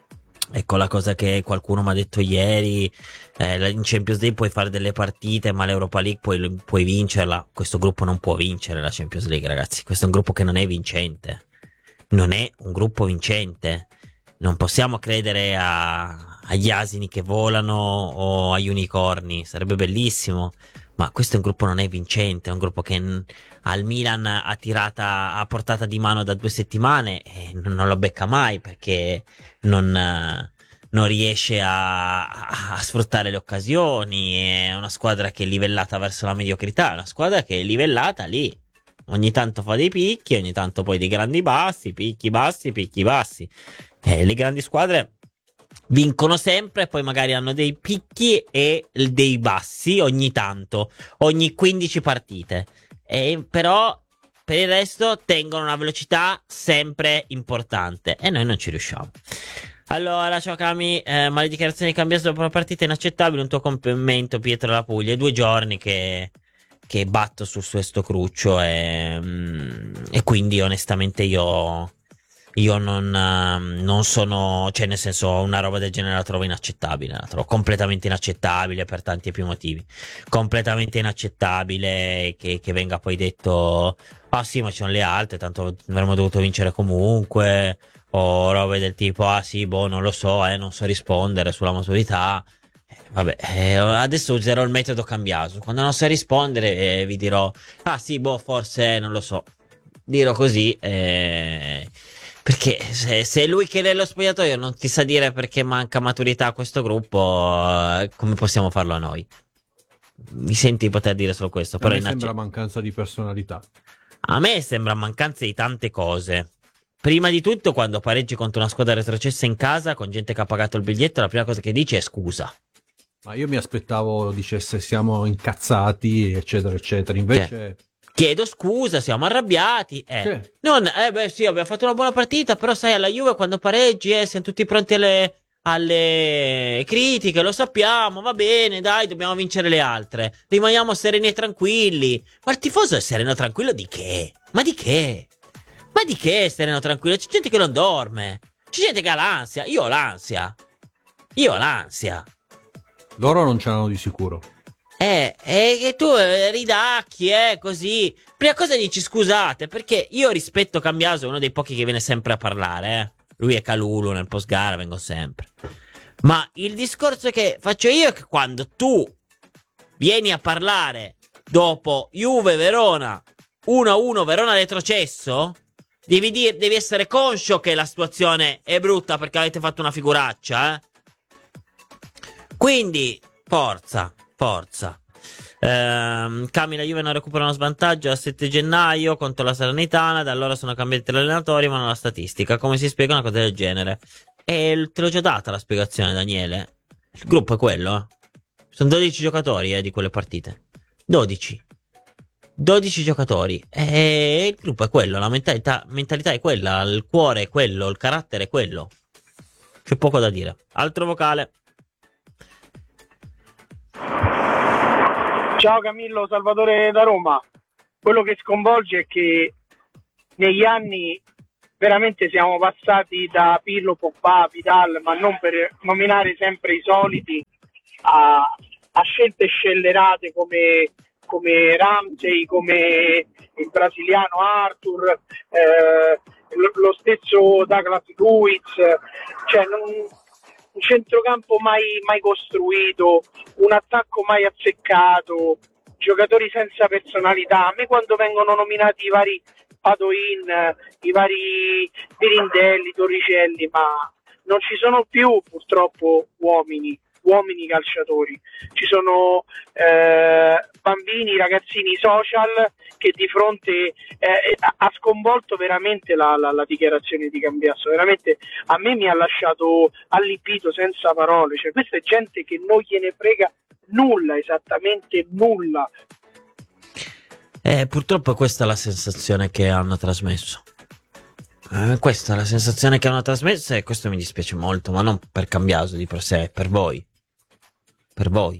Ecco la cosa che qualcuno mi ha detto ieri, eh, in Champions League puoi fare delle partite ma l'Europa League puoi, puoi vincerla. Questo gruppo non può vincere la Champions League, ragazzi. Questo è un gruppo che non è vincente, non è un gruppo vincente. Non possiamo credere a, agli asini che volano o agli unicorni, sarebbe bellissimo, ma questo è un gruppo non è vincente, è un gruppo che n- al Milan ha tirata a portata di mano da due settimane e non, non lo becca mai perché non, eh, non riesce a, a, a sfruttare le occasioni. È una squadra che è livellata verso la mediocrità, è una squadra che è livellata lì. Ogni tanto fa dei picchi, ogni tanto poi dei grandi bassi, picchi bassi, picchi bassi. Eh, le grandi squadre vincono sempre, poi magari hanno dei picchi e dei bassi ogni tanto, ogni quindici partite. E però per il resto tengono una velocità sempre importante e noi non ci riusciamo. Allora, ciao Cami, eh, ma le dichiarazioni di Cambiaso dopo la partita è inaccettabile. Un tuo commento, Pietro La Puglia. È due giorni che, che batto su questo cruccio e, mm, e quindi onestamente io... Io non, uh, non sono, cioè nel senso una roba del genere la trovo inaccettabile, la trovo completamente inaccettabile per tanti e più motivi. Completamente inaccettabile che, che venga poi detto, ah sì ma ci sono le altre, tanto avremmo dovuto vincere comunque, o robe del tipo, ah sì boh non lo so, eh, non so rispondere sulla maturità. Eh, vabbè, eh, adesso userò il metodo Cambiaso, quando non so rispondere eh, vi dirò, ah sì boh forse non lo so, dirò così eh... Perché se, se lui che nello spogliatoio non ti sa dire perché manca maturità a questo gruppo, eh, come possiamo farlo noi? Mi senti poter dire solo questo? A Però me inacce- sembra mancanza di personalità. A me sembra mancanza di tante cose. Prima di tutto, quando pareggi contro una squadra retrocessa in casa, con gente che ha pagato il biglietto, la prima cosa che dici è scusa. Ma io mi aspettavo dicesse siamo incazzati, eccetera, eccetera. Invece... Cioè, chiedo scusa, siamo arrabbiati. Eh. Sì. Non, eh beh sì, abbiamo fatto una buona partita, però sai, alla Juve quando pareggi, eh, siamo tutti pronti alle, alle critiche, lo sappiamo, va bene, dai, dobbiamo vincere le altre. Rimaniamo sereni e tranquilli. Ma il tifoso è sereno e tranquillo di che? Ma di che? Ma di che sereno e tranquillo? C'è gente che non dorme. C'è gente che ha l'ansia. Io ho l'ansia. Io ho l'ansia. Loro non ce l'hanno di sicuro. Eh, e che tu eh, ridacchi, eh, così. Prima cosa dici scusate, perché io rispetto Cambiaso, è uno dei pochi che viene sempre a parlare, eh. Lui e Calulu nel post gara vengo sempre. Ma il discorso che faccio io è che quando tu vieni a parlare dopo Juve Verona uno a uno, Verona retrocesso, devi dire, devi essere conscio che la situazione è brutta perché avete fatto una figuraccia, eh. Quindi forza. Forza. Ehm, Cami, la Juve non recupera uno svantaggio a sette gennaio contro la Salernitana. Da allora sono cambiati gli allenatori, ma non la statistica. Come si spiega una cosa del genere? E te l'ho già data la spiegazione, Daniele. Il gruppo è quello, eh. Sono dodici giocatori, eh, di quelle partite. dodici. dodici giocatori e il gruppo è quello, la mentalità, mentalità è quella, il cuore è quello, il carattere è quello. C'è poco da dire. Altro vocale. Ciao Camillo, Salvatore da Roma. Quello che sconvolge è che negli anni veramente siamo passati da Pirlo, Pogba, Vidal, ma non per nominare sempre i soliti, a, a scelte scellerate come, come Ramsey, come il brasiliano Arthur, eh, lo, lo stesso Douglas Luiz, cioè non, un centrocampo mai, mai costruito, un attacco mai azzeccato, giocatori senza personalità. A me quando vengono nominati i vari Padoin, i vari Pirindelli, Torricelli, ma non ci sono più purtroppo uomini, uomini calciatori, ci sono eh, bambini, ragazzini social che di fronte eh, ha sconvolto veramente la, la, la dichiarazione di Cambiasso, veramente a me mi ha lasciato allibito senza parole, cioè questa è gente che non gliene frega nulla, esattamente nulla. Eh, purtroppo questa è la sensazione che hanno trasmesso. Eh, questa è la sensazione che hanno trasmesso e questo mi dispiace molto, ma non per Cambiaso di per sé, per voi. Per voi.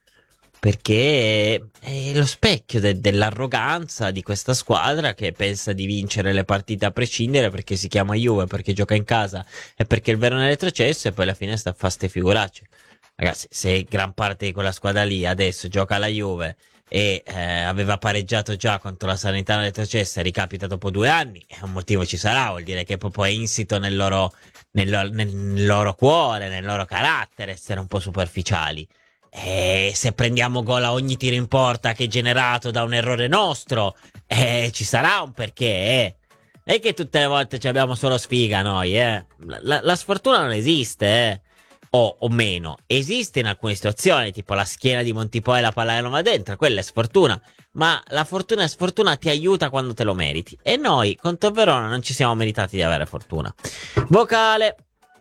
Perché è lo specchio de- dell'arroganza di questa squadra che pensa di vincere le partite a prescindere perché si chiama Juve, perché gioca in casa e perché il Verona è retrocesso e poi alla fine sta a fare ste figuracce. Ragazzi, se gran parte di quella squadra lì adesso gioca alla Juve e eh, aveva pareggiato già contro la Salernitana retrocessa e ricapita dopo due anni, un motivo ci sarà, vuol dire che proprio è insito nel loro, nel, loro, nel loro cuore, nel loro carattere essere un po' superficiali. E se prendiamo gol a ogni tiro in porta che è generato da un errore nostro, eh, ci sarà un perché, eh. Non è che tutte le volte ci abbiamo solo sfiga noi, eh. La, la sfortuna non esiste, eh. O, o meno, esiste in alcune situazioni, tipo la schiena di Montipò e la palla che non va dentro, quella è sfortuna, ma la fortuna e sfortuna ti aiuta quando te lo meriti, e noi contro il Verona non ci siamo meritati di avere fortuna. Vocale.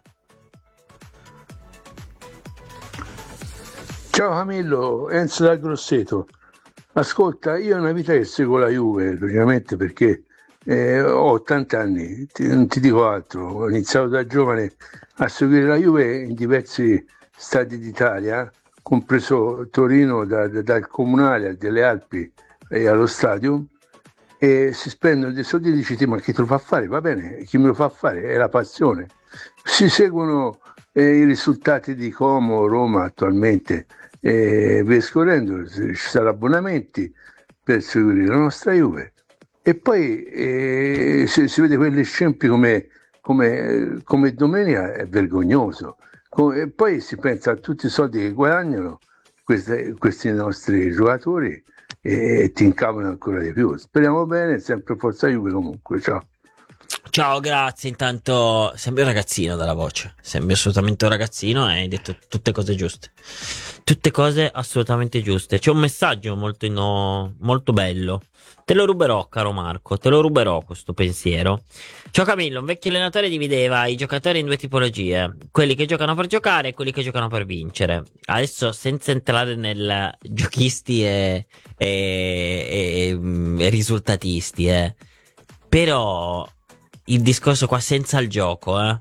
Ciao Camillo, Enzo da Grosseto. Ascolta, io ho una vita che seguo la Juve, logicamente perché eh, ho ottanta anni, ti, non ti dico altro, ho iniziato da giovane a seguire la Juve in diversi stadi d'Italia, compreso Torino, da, da, dal Comunale delle Alpi e allo stadio, e si spendono dei soldi e dici ma chi te lo fa fare? Va bene, chi me lo fa fare? È la passione. Si seguono eh, i risultati di Como, Roma attualmente, e via scorrendo, ci saranno abbonamenti per seguire la nostra Juve. E poi eh, si, si vede quegli scempi come, come, come domenica, è vergognoso. E poi si pensa a tutti i soldi che guadagnano queste, questi nostri giocatori e, e ti incavano ancora di più. Speriamo bene, sempre forza Juve comunque, ciao. Ciao, grazie. Intanto sembri un ragazzino dalla voce, sembri assolutamente un ragazzino e hai detto tutte cose giuste, tutte cose assolutamente giuste. C'è un messaggio molto, no, molto bello, te lo ruberò caro Marco, te lo ruberò questo pensiero. Ciao Camillo, un vecchio allenatore divideva i giocatori in due tipologie, quelli che giocano per giocare e quelli che giocano per vincere. Adesso senza entrare nel giochisti e, e, e, e risultatisti, eh. Però il discorso qua senza il gioco, eh,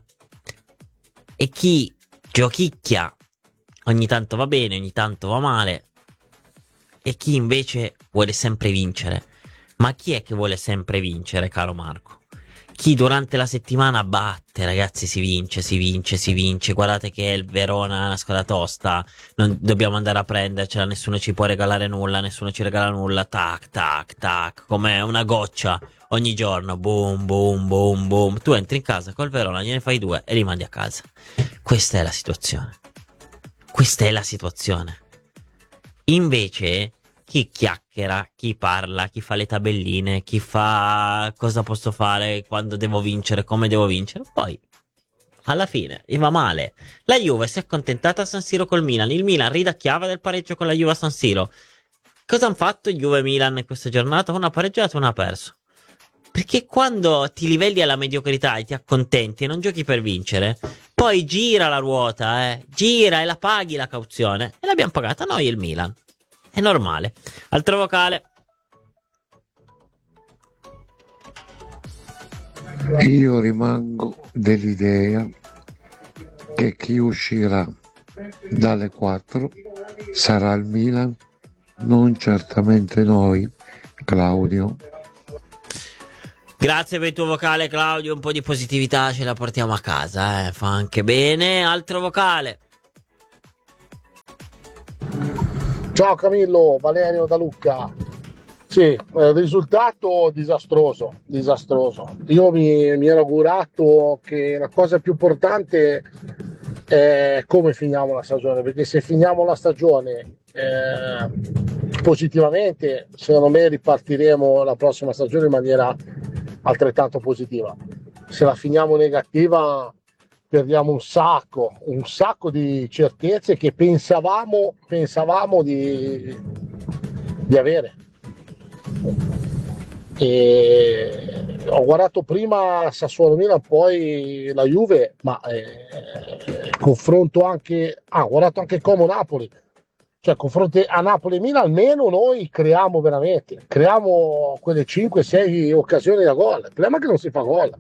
e chi giochicchia ogni tanto va bene, ogni tanto va male, e chi invece vuole sempre vincere. Ma chi è che vuole sempre vincere, caro Marco? Chi durante la settimana batte, ragazzi, si vince, si vince, si vince. Guardate che il Verona è una squadra tosta, non dobbiamo andare a prendercela, nessuno ci può regalare nulla, nessuno ci regala nulla, tac, tac, tac, come una goccia ogni giorno, boom, boom, boom, boom. Tu entri in casa col Verona, gliene fai due e li mandi a casa. Questa è la situazione. Questa è la situazione. Invece chi chiacchiera, chi parla, chi fa le tabelline, chi fa cosa posso fare, quando devo vincere, come devo vincere, poi alla fine gli va male. La Juve si è accontentata a San Siro col Milan, il Milan ridacchiava del pareggio con la Juve a San Siro. Cosa hanno fatto Juve e Milan in questa giornata? Una pareggiata e una ha perso. Perché quando ti livelli alla mediocrità e ti accontenti e non giochi per vincere, poi gira la ruota, eh, gira e la paghi la cauzione, e l'abbiamo pagata noi e il Milan. È normale. Altro vocale. Io rimango dell'idea che chi uscirà dalle quattro sarà il Milan, non certamente noi, Claudio. Grazie per il tuo vocale, Claudio, un po' di positività ce la portiamo a casa, eh. Fa anche bene. Altro vocale. Ciao Camillo, Valerio da Lucca. Sì, eh, risultato disastroso, disastroso. Io mi, mi ero augurato che la cosa più importante è come finiamo la stagione, perché se finiamo la stagione eh, positivamente, secondo me ripartiremo la prossima stagione in maniera altrettanto positiva. Se la finiamo negativa perdiamo un sacco, un sacco di certezze che pensavamo, pensavamo di, di avere. E ho guardato prima Sassuolo Milan, poi la Juve, ma eh, confronto anche, ah, ho guardato anche Como Napoli, cioè confronto a Napoli e Milan almeno noi creiamo veramente, creiamo quelle cinque sei occasioni da gol, il problema è che non si fa gol.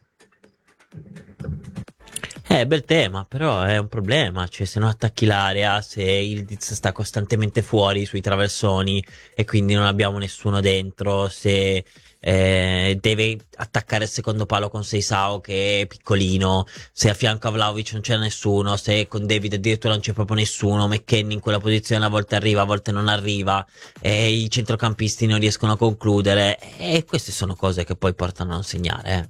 Eh, bel tema, però è un problema, cioè se non attacchi l'area, se Ildiz sta costantemente fuori sui traversoni e quindi non abbiamo nessuno dentro, se eh, deve attaccare il secondo palo con Seisao che è piccolino, se a fianco a Vlahovic non c'è nessuno, se con David addirittura non c'è proprio nessuno, McKennie in quella posizione a volte arriva, a volte non arriva, e i centrocampisti non riescono a concludere, e queste sono cose che poi portano a non segnare, eh.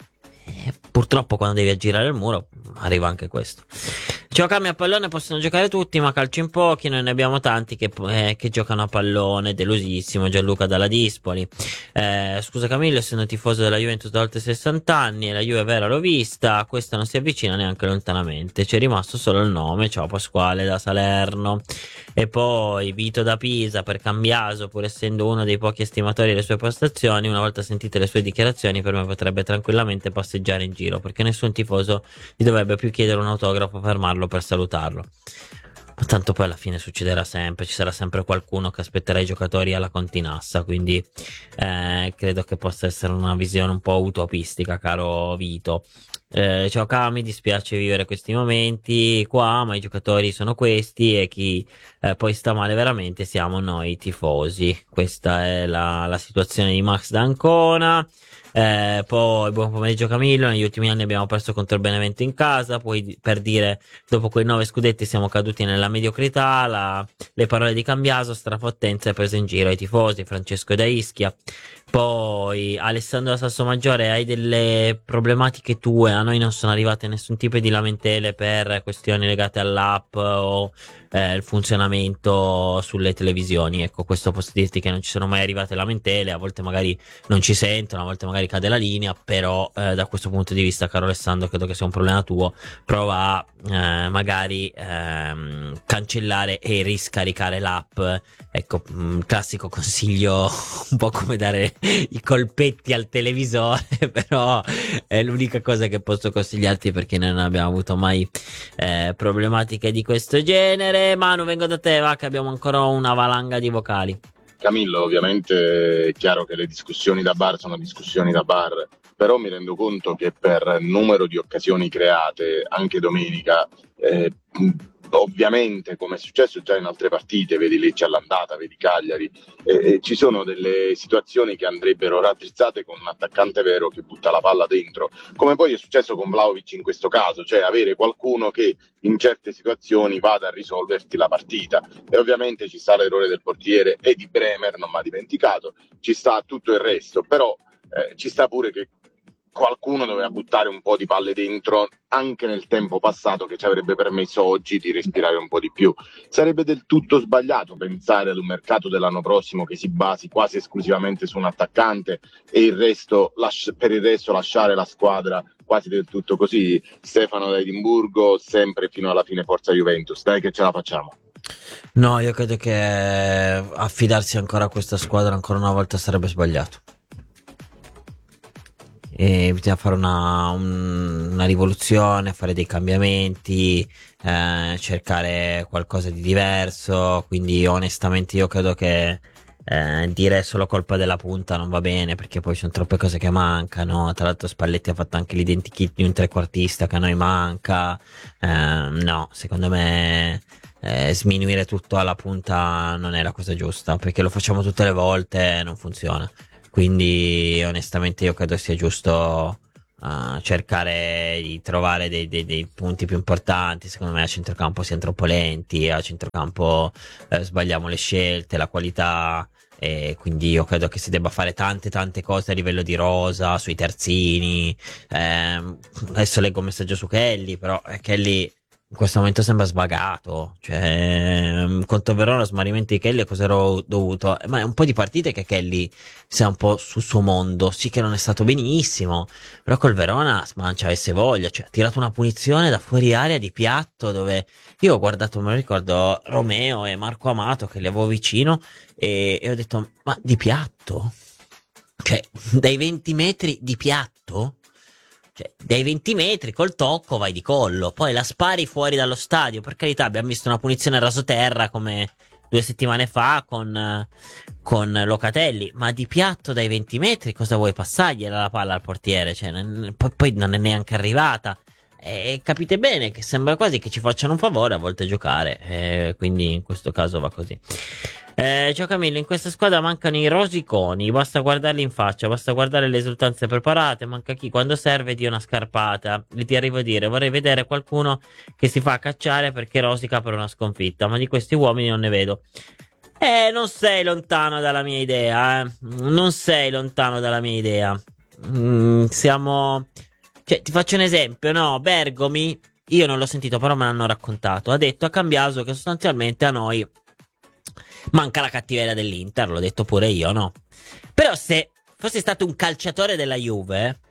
E purtroppo quando devi aggirare il muro arriva anche questo. Giocami a pallone possono giocare tutti, ma calcio in pochi. Noi ne abbiamo tanti che, eh, che giocano a pallone. Delusissimo Gianluca dalla Dispoli. Eh, scusa Camillo, essendo tifoso della Juventus da oltre sessanta anni, la Juve vera l'ho vista, questa non si avvicina neanche lontanamente, c'è rimasto solo il nome. Ciao Pasquale da Salerno. E poi Vito da Pisa per Cambiaso, pur essendo uno dei pochi estimatori delle sue prestazioni, una volta sentite le sue dichiarazioni per me potrebbe tranquillamente passeggiare in giro, perché nessun tifoso gli dovrebbe più chiedere un autografo, fermarlo per salutarlo. Ma tanto poi alla fine succederà sempre, ci sarà sempre qualcuno che aspetterà i giocatori alla Continassa, quindi eh, credo che possa essere una visione un po' utopistica, caro Vito. Eh, ciao Cami, mi dispiace vivere questi momenti qua, ma i giocatori sono questi e chi eh, poi sta male veramente siamo noi tifosi. Questa è la, la situazione di Max D'Ancona. Eh, poi buon pomeriggio Camillo, negli ultimi anni abbiamo perso contro il Benevento in casa, poi per dire dopo quei nove scudetti siamo caduti nella mediocrità, la, le parole di Cambiaso, strafottenza e prese in giro ai tifosi. Francesco da Ischia. Poi Alessandro da Sassomaggio,re, hai delle problematiche tue, a noi non sono arrivate nessun tipo di lamentele per questioni legate all'app o eh, il funzionamento sulle televisioni. Ecco, questo posso dirti che non ci sono mai arrivate lamentele, a volte magari non ci sentono, a volte magari cade la linea, però eh, da questo punto di vista, caro Alessandro, credo che sia un problema tuo. Prova a eh, magari ehm, cancellare e riscaricare l'app. Ecco, mh, classico consiglio, un po' come dare i colpetti al televisore, però è l'unica cosa che posso consigliarti, perché noi non abbiamo avuto mai eh, problematiche di questo genere. Manu, vengo da te, va, che abbiamo ancora una valanga di vocali. Camillo, ovviamente è chiaro che le discussioni da bar sono discussioni da bar, però mi rendo conto che per numero di occasioni create, anche domenica, eh, ovviamente, come è successo già in altre partite, vedi Lecce all'andata, vedi Cagliari, eh, eh, ci sono delle situazioni che andrebbero raddrizzate con un attaccante vero che butta la palla dentro, come poi è successo con Vlahovic in questo caso, cioè avere qualcuno che in certe situazioni vada a risolverti la partita. E ovviamente ci sta l'errore del portiere e di Bremer, non mi ha dimenticato, ci sta tutto il resto, però eh, ci sta pure che qualcuno doveva buttare un po' di palle dentro anche nel tempo passato, che ci avrebbe permesso oggi di respirare un po' di più. Sarebbe del tutto sbagliato pensare ad un mercato dell'anno prossimo che si basi quasi esclusivamente su un attaccante e il resto las- per il resto lasciare la squadra quasi del tutto così. Stefano da Edimburgo, sempre fino alla fine forza Juventus, dai che ce la facciamo. No, io credo che affidarsi ancora a questa squadra ancora una volta sarebbe sbagliato. E bisogna fare una, un, una rivoluzione, fare dei cambiamenti, eh, cercare qualcosa di diverso. Quindi onestamente io credo che eh, dire solo colpa della punta non va bene, perché poi sono troppe cose che mancano. Tra l'altro Spalletti ha fatto anche l'identikit di un trequartista che a noi manca. Eh, no, secondo me eh, sminuire tutto alla punta non è la cosa giusta, perché lo facciamo tutte le volte e non funziona. Quindi onestamente io credo sia giusto uh, cercare di trovare dei, dei, dei punti più importanti. Secondo me a centrocampo siamo troppo lenti, a centrocampo eh, sbagliamo le scelte, la qualità, e quindi io credo che si debba fare tante tante cose a livello di rosa, sui terzini. Eh, adesso leggo un messaggio su Kelly, però eh, Kelly in questo momento sembra svagato, cioè contro Verona smarrimento di Kelly, cosa ero dovuto? Eh, ma è un po' di partite che Kelly sia un po' sul suo mondo, sì che non è stato benissimo, però col Verona ma ci avesse voglia, cioè ha tirato una punizione da fuori area di piatto, dove io ho guardato, me lo ricordo, Romeo e Marco Amato che li avevo vicino e, e ho detto, ma di piatto? Cioè dai venti metri di piatto? Cioè, dai venti metri col tocco vai di collo, poi la spari fuori dallo stadio. Per carità, abbiamo visto una punizione rasoterra come due settimane fa con, con Locatelli, ma di piatto dai venti metri cosa vuoi passargliela la palla al portiere? Cioè, non, poi, poi non è neanche arrivata. E capite bene che sembra quasi che ci facciano un favore a volte giocare, e quindi in questo caso va così. Eh, ciao Camillo, in questa squadra mancano i rosiconi, basta guardarli in faccia, basta guardare le esultanze preparate, manca chi quando serve dia una scarpata. Li ti arrivo a dire, vorrei vedere qualcuno che si fa cacciare perché rosica per una sconfitta, ma di questi uomini non ne vedo. Eh, non sei lontano dalla mia idea, eh. Non sei lontano dalla mia idea. Mm, siamo... Cioè, ti faccio un esempio, no? Bergomi, io non l'ho sentito, però me l'hanno raccontato. Ha detto a Cambiaso che sostanzialmente a noi manca la cattiveria dell'Inter, l'ho detto pure io, no? Però se fossi stato un calciatore della Juve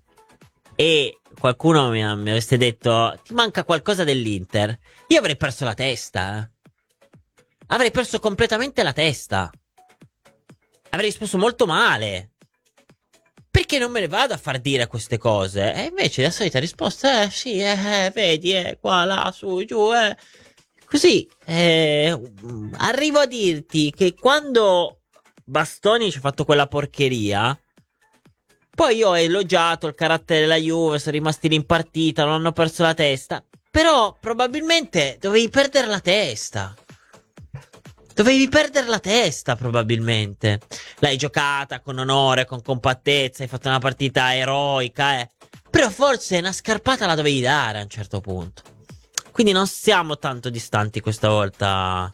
e qualcuno mi, mi avesse detto ti manca qualcosa dell'Inter, io avrei perso la testa. Eh? Avrei perso completamente la testa. Avrei risposto molto male. Perché non me ne vado a far dire queste cose? E invece la solita risposta è eh, sì, eh, vedi, eh, qua, là, su, giù, eh. Così, eh, arrivo a dirti che quando Bastoni ci ha fatto quella porcheria, poi io ho elogiato il carattere della Juve, sono rimasti lì in partita, non hanno perso la testa, però probabilmente dovevi perdere la testa. Dovevi perdere la testa, probabilmente. L'hai giocata con onore, con compattezza, hai fatto una partita eroica, eh. Però forse una scarpata la dovevi dare a un certo punto. Quindi non siamo tanto distanti questa volta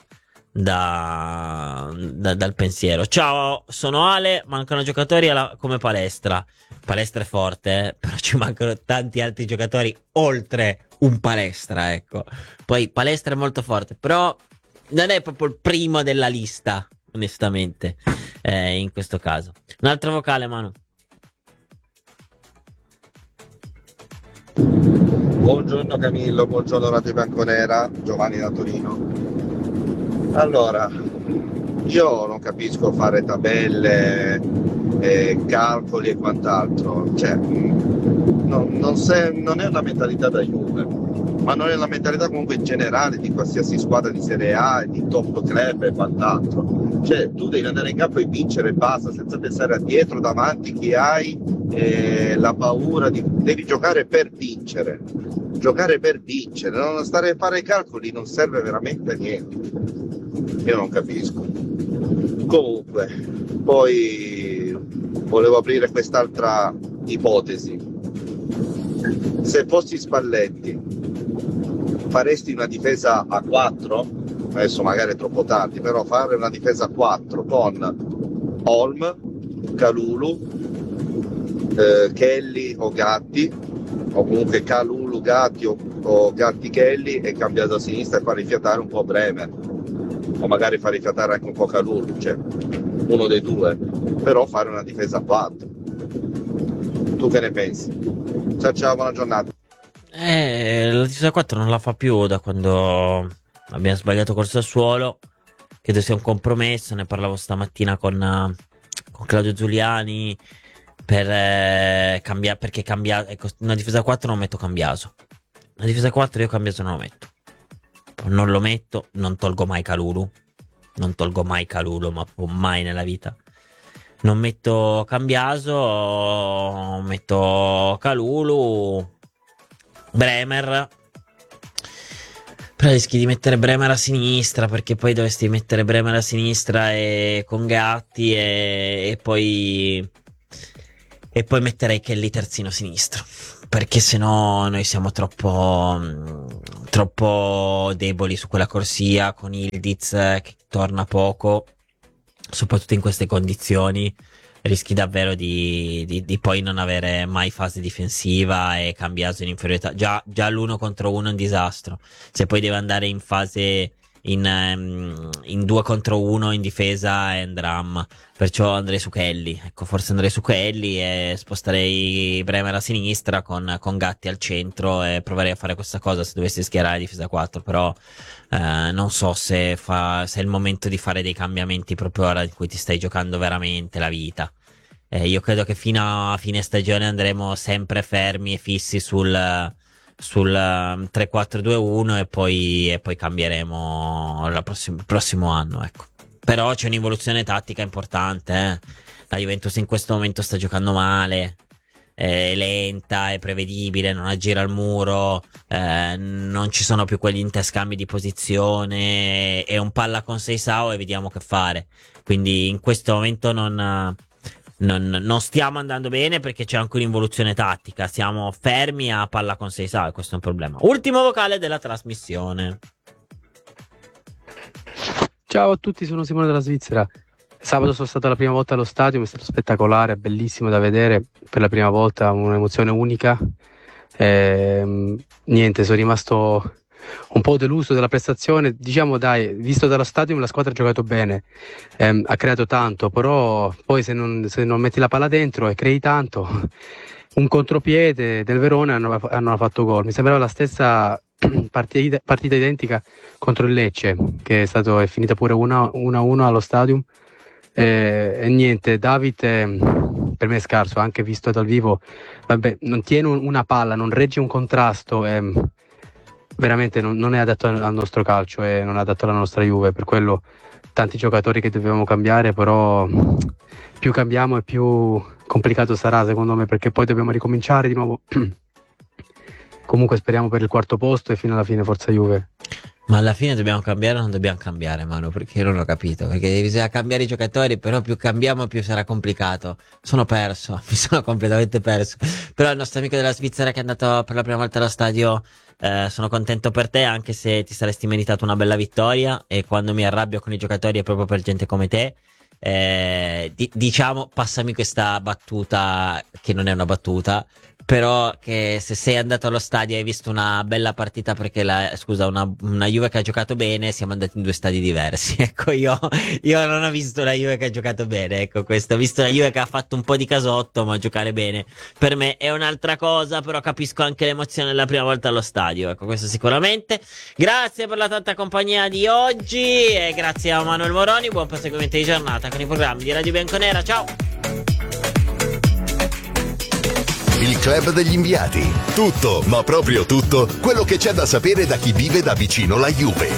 da, da, dal pensiero. Ciao, sono Ale, mancano giocatori alla, come Palestra. Palestra è forte, eh? Però ci mancano tanti altri giocatori oltre un Palestra, ecco. Poi Palestra è molto forte, però non è proprio il primo della lista, onestamente, eh, in questo caso. Un altro vocale, Manu. Buongiorno Camillo, buongiorno Radio Bianconera, Giovanni da Torino. Allora, io non capisco fare tabelle, eh, calcoli e quant'altro, cioè, non, non, se, non è una mentalità da Juve, ma non è una mentalità comunque in generale di qualsiasi squadra di Serie A, di top club e quant'altro. Cioè, tu devi andare in campo e vincere e basta, senza pensare a dietro, davanti, chi hai, eh, la paura di... Devi giocare per vincere, giocare per vincere, non stare a fare i calcoli non serve veramente a niente. Io non capisco. Comunque, poi volevo aprire quest'altra ipotesi. Se fossi Spalletti, faresti una difesa a quattro? Adesso magari è troppo tardi, però fare una difesa a quattro con Holm, Kalulu, eh, Kelly o Gatti, o comunque Kalulu, Gatti o, o Gatti Kelly, e cambiato a sinistra e far rifiatare un po' Bremer, o magari far rifiatare anche un po' Kalulu, cioè uno dei due, però fare una difesa a quattro. Tu che ne pensi? Ciao ciao, buona giornata. Eh, la difesa quattro non la fa più da quando abbiamo sbagliato col Sassuolo. Credo sia un compromesso. Ne parlavo stamattina con, uh, con Claudio Giuliani. Per eh, cambiare, perché cambia, ecco, una difesa quattro non metto Cambiaso. Una difesa quattro io Cambiaso non lo metto. Non lo metto, non tolgo mai Kalulu. non tolgo mai Kalulu, ma mai nella vita. Non metto Cambiaso, metto Kalulu, Bremer. Però rischi di mettere Bremer a sinistra, perché poi dovresti mettere Bremer a sinistra e con Gatti e, e poi e poi metterei Kelly terzino sinistro, perché sennò noi siamo troppo troppo deboli su quella corsia, con Ildiz che torna poco, soprattutto in queste condizioni rischi davvero di, di, di poi non avere mai fase difensiva e Cambiaso in inferiorità. Già, già l'uno contro uno è un disastro. Se poi deve andare in fase in, um, in due contro uno in difesa è un dramma. Perciò andrei su Kelly. Ecco, forse andrei su Kelly e sposterei Bremer a sinistra con, con Gatti al centro e proverei a fare questa cosa se dovessi schierare difesa quattro. Però eh, non so se, fa, se è il momento di fare dei cambiamenti proprio ora in cui ti stai giocando veramente la vita. Eh, io credo che fino a fine stagione andremo sempre fermi e fissi sul, sul um, tre quattro due uno e poi, e poi cambieremo il prossimo, prossimo anno, ecco. Però c'è un'involuzione tattica importante, eh. La Juventus in questo momento sta giocando male, è lenta, è prevedibile, non aggira al muro, eh, non ci sono più quegli interscambi di posizione, è un palla con Seisao e vediamo che fare. Quindi in questo momento non... Non, non stiamo andando bene perché c'è anche un'involuzione tattica. Siamo fermi a palla con Seisao e questo è un problema. Ultimo vocale della trasmissione. Ciao a tutti, sono Simone dalla Svizzera. Sabato sono stato la prima volta allo stadio, è stato spettacolare, bellissimo da vedere. Per la prima volta un'emozione unica. E, niente, sono rimasto un po' deluso della prestazione. Diciamo, dai, visto dallo stadio la squadra ha giocato bene, ehm, ha creato tanto, però poi se non, se non metti la palla dentro e crei tanto, un contropiede del Verona hanno, hanno fatto gol. Mi sembrava la stessa partita, partita identica contro il Lecce, che è, stato, è finita pure uno a uno allo stadium. E, e niente, David eh, per me è scarso, anche visto dal vivo. Vabbè, non tiene una palla, non regge un contrasto. Eh, veramente non, non è adatto al nostro calcio e non è adatto alla nostra Juve, per quello tanti giocatori che dovevamo cambiare, però più cambiamo e più complicato sarà secondo me, perché poi dobbiamo ricominciare di nuovo. Comunque speriamo per il quarto posto e fino alla fine forza Juve. Ma alla fine dobbiamo cambiare o non dobbiamo cambiare, Manu? Perché io non ho capito, perché bisogna cambiare i giocatori, però più cambiamo più sarà complicato. Sono perso, mi sono completamente perso. Però il nostro amico della Svizzera che è andato per la prima volta allo stadio, eh, sono contento per te, anche se ti saresti meritato una bella vittoria, e quando mi arrabbio con i giocatori è proprio per gente come te. Eh, di- diciamo, passami questa battuta, che non è una battuta, però che se sei andato allo stadio e hai visto una bella partita, perché la, scusa, una, una Juve che ha giocato bene, siamo andati in due stadi diversi. Ecco, io, io non ho visto la Juve che ha giocato bene, ecco questo, ho visto la Juve che ha fatto un po' di casotto, ma giocare bene per me è un'altra cosa. Però capisco anche l'emozione della prima volta allo stadio, ecco, questo sicuramente. Grazie per la tanta compagnia di oggi e grazie a Manuel Moroni, buon proseguimento di giornata con i programmi di Radio Bianconera, ciao! Il Club degli Inviati. Tutto, ma proprio tutto, quello che c'è da sapere da chi vive da vicino la Juve.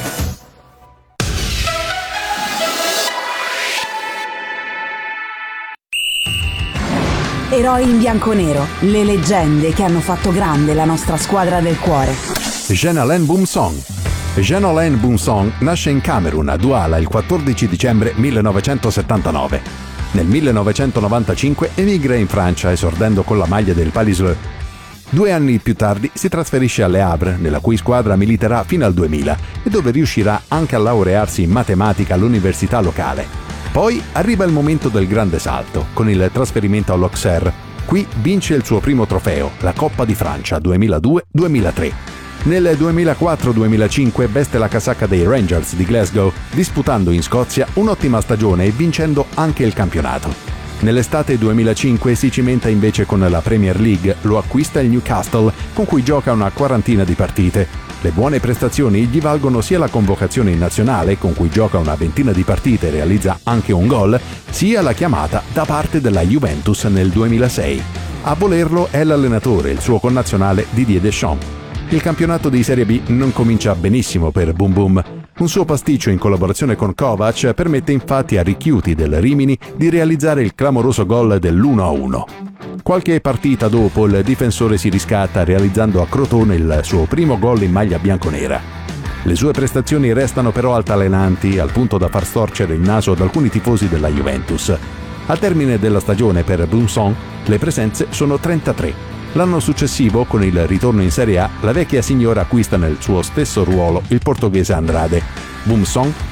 Eroi in bianconero, le leggende che hanno fatto grande la nostra squadra del cuore. Jean-Alain Boumsong. Jean-Alain Boumsong nasce in Camerun, a Douala, il quattordici dicembre millenovecentosettantanove. Nel millenovecentonovantacinque emigra in Francia, esordendo con la maglia del Palaiseau. Due anni più tardi si trasferisce a Le Havre, nella cui squadra militerà fino al duemila e dove riuscirà anche a laurearsi in matematica all'università locale. Poi arriva il momento del grande salto, con il trasferimento all'Auxerre. Qui vince il suo primo trofeo, la Coppa di Francia duemiladue duemilatré. Nel duemilaquattro duemilacinque veste la casacca dei Rangers di Glasgow, disputando in Scozia un'ottima stagione e vincendo anche il campionato. Nell'estate duemilacinque si cimenta invece con la Premier League, lo acquista il Newcastle, con cui gioca una quarantina di partite. Le buone prestazioni gli valgono sia la convocazione in nazionale, con cui gioca una ventina di partite e realizza anche un gol, sia la chiamata da parte della Juventus nel duemilasei. A volerlo è l'allenatore, il suo connazionale Didier Deschamps. Il campionato di Serie B non comincia benissimo per Boum Boum. Un suo pasticcio in collaborazione con Kovac permette infatti a Richiuti del Rimini di realizzare il clamoroso gol dell'uno a uno. Qualche partita dopo il difensore si riscatta realizzando a Crotone il suo primo gol in maglia bianconera. Le sue prestazioni restano però altalenanti, al punto da far storcere il naso ad alcuni tifosi della Juventus. Al termine della stagione per Bunson le presenze sono trentatré. L'anno successivo, con il ritorno in Serie A, la vecchia signora acquista nel suo stesso ruolo il portoghese Andrade. Bunson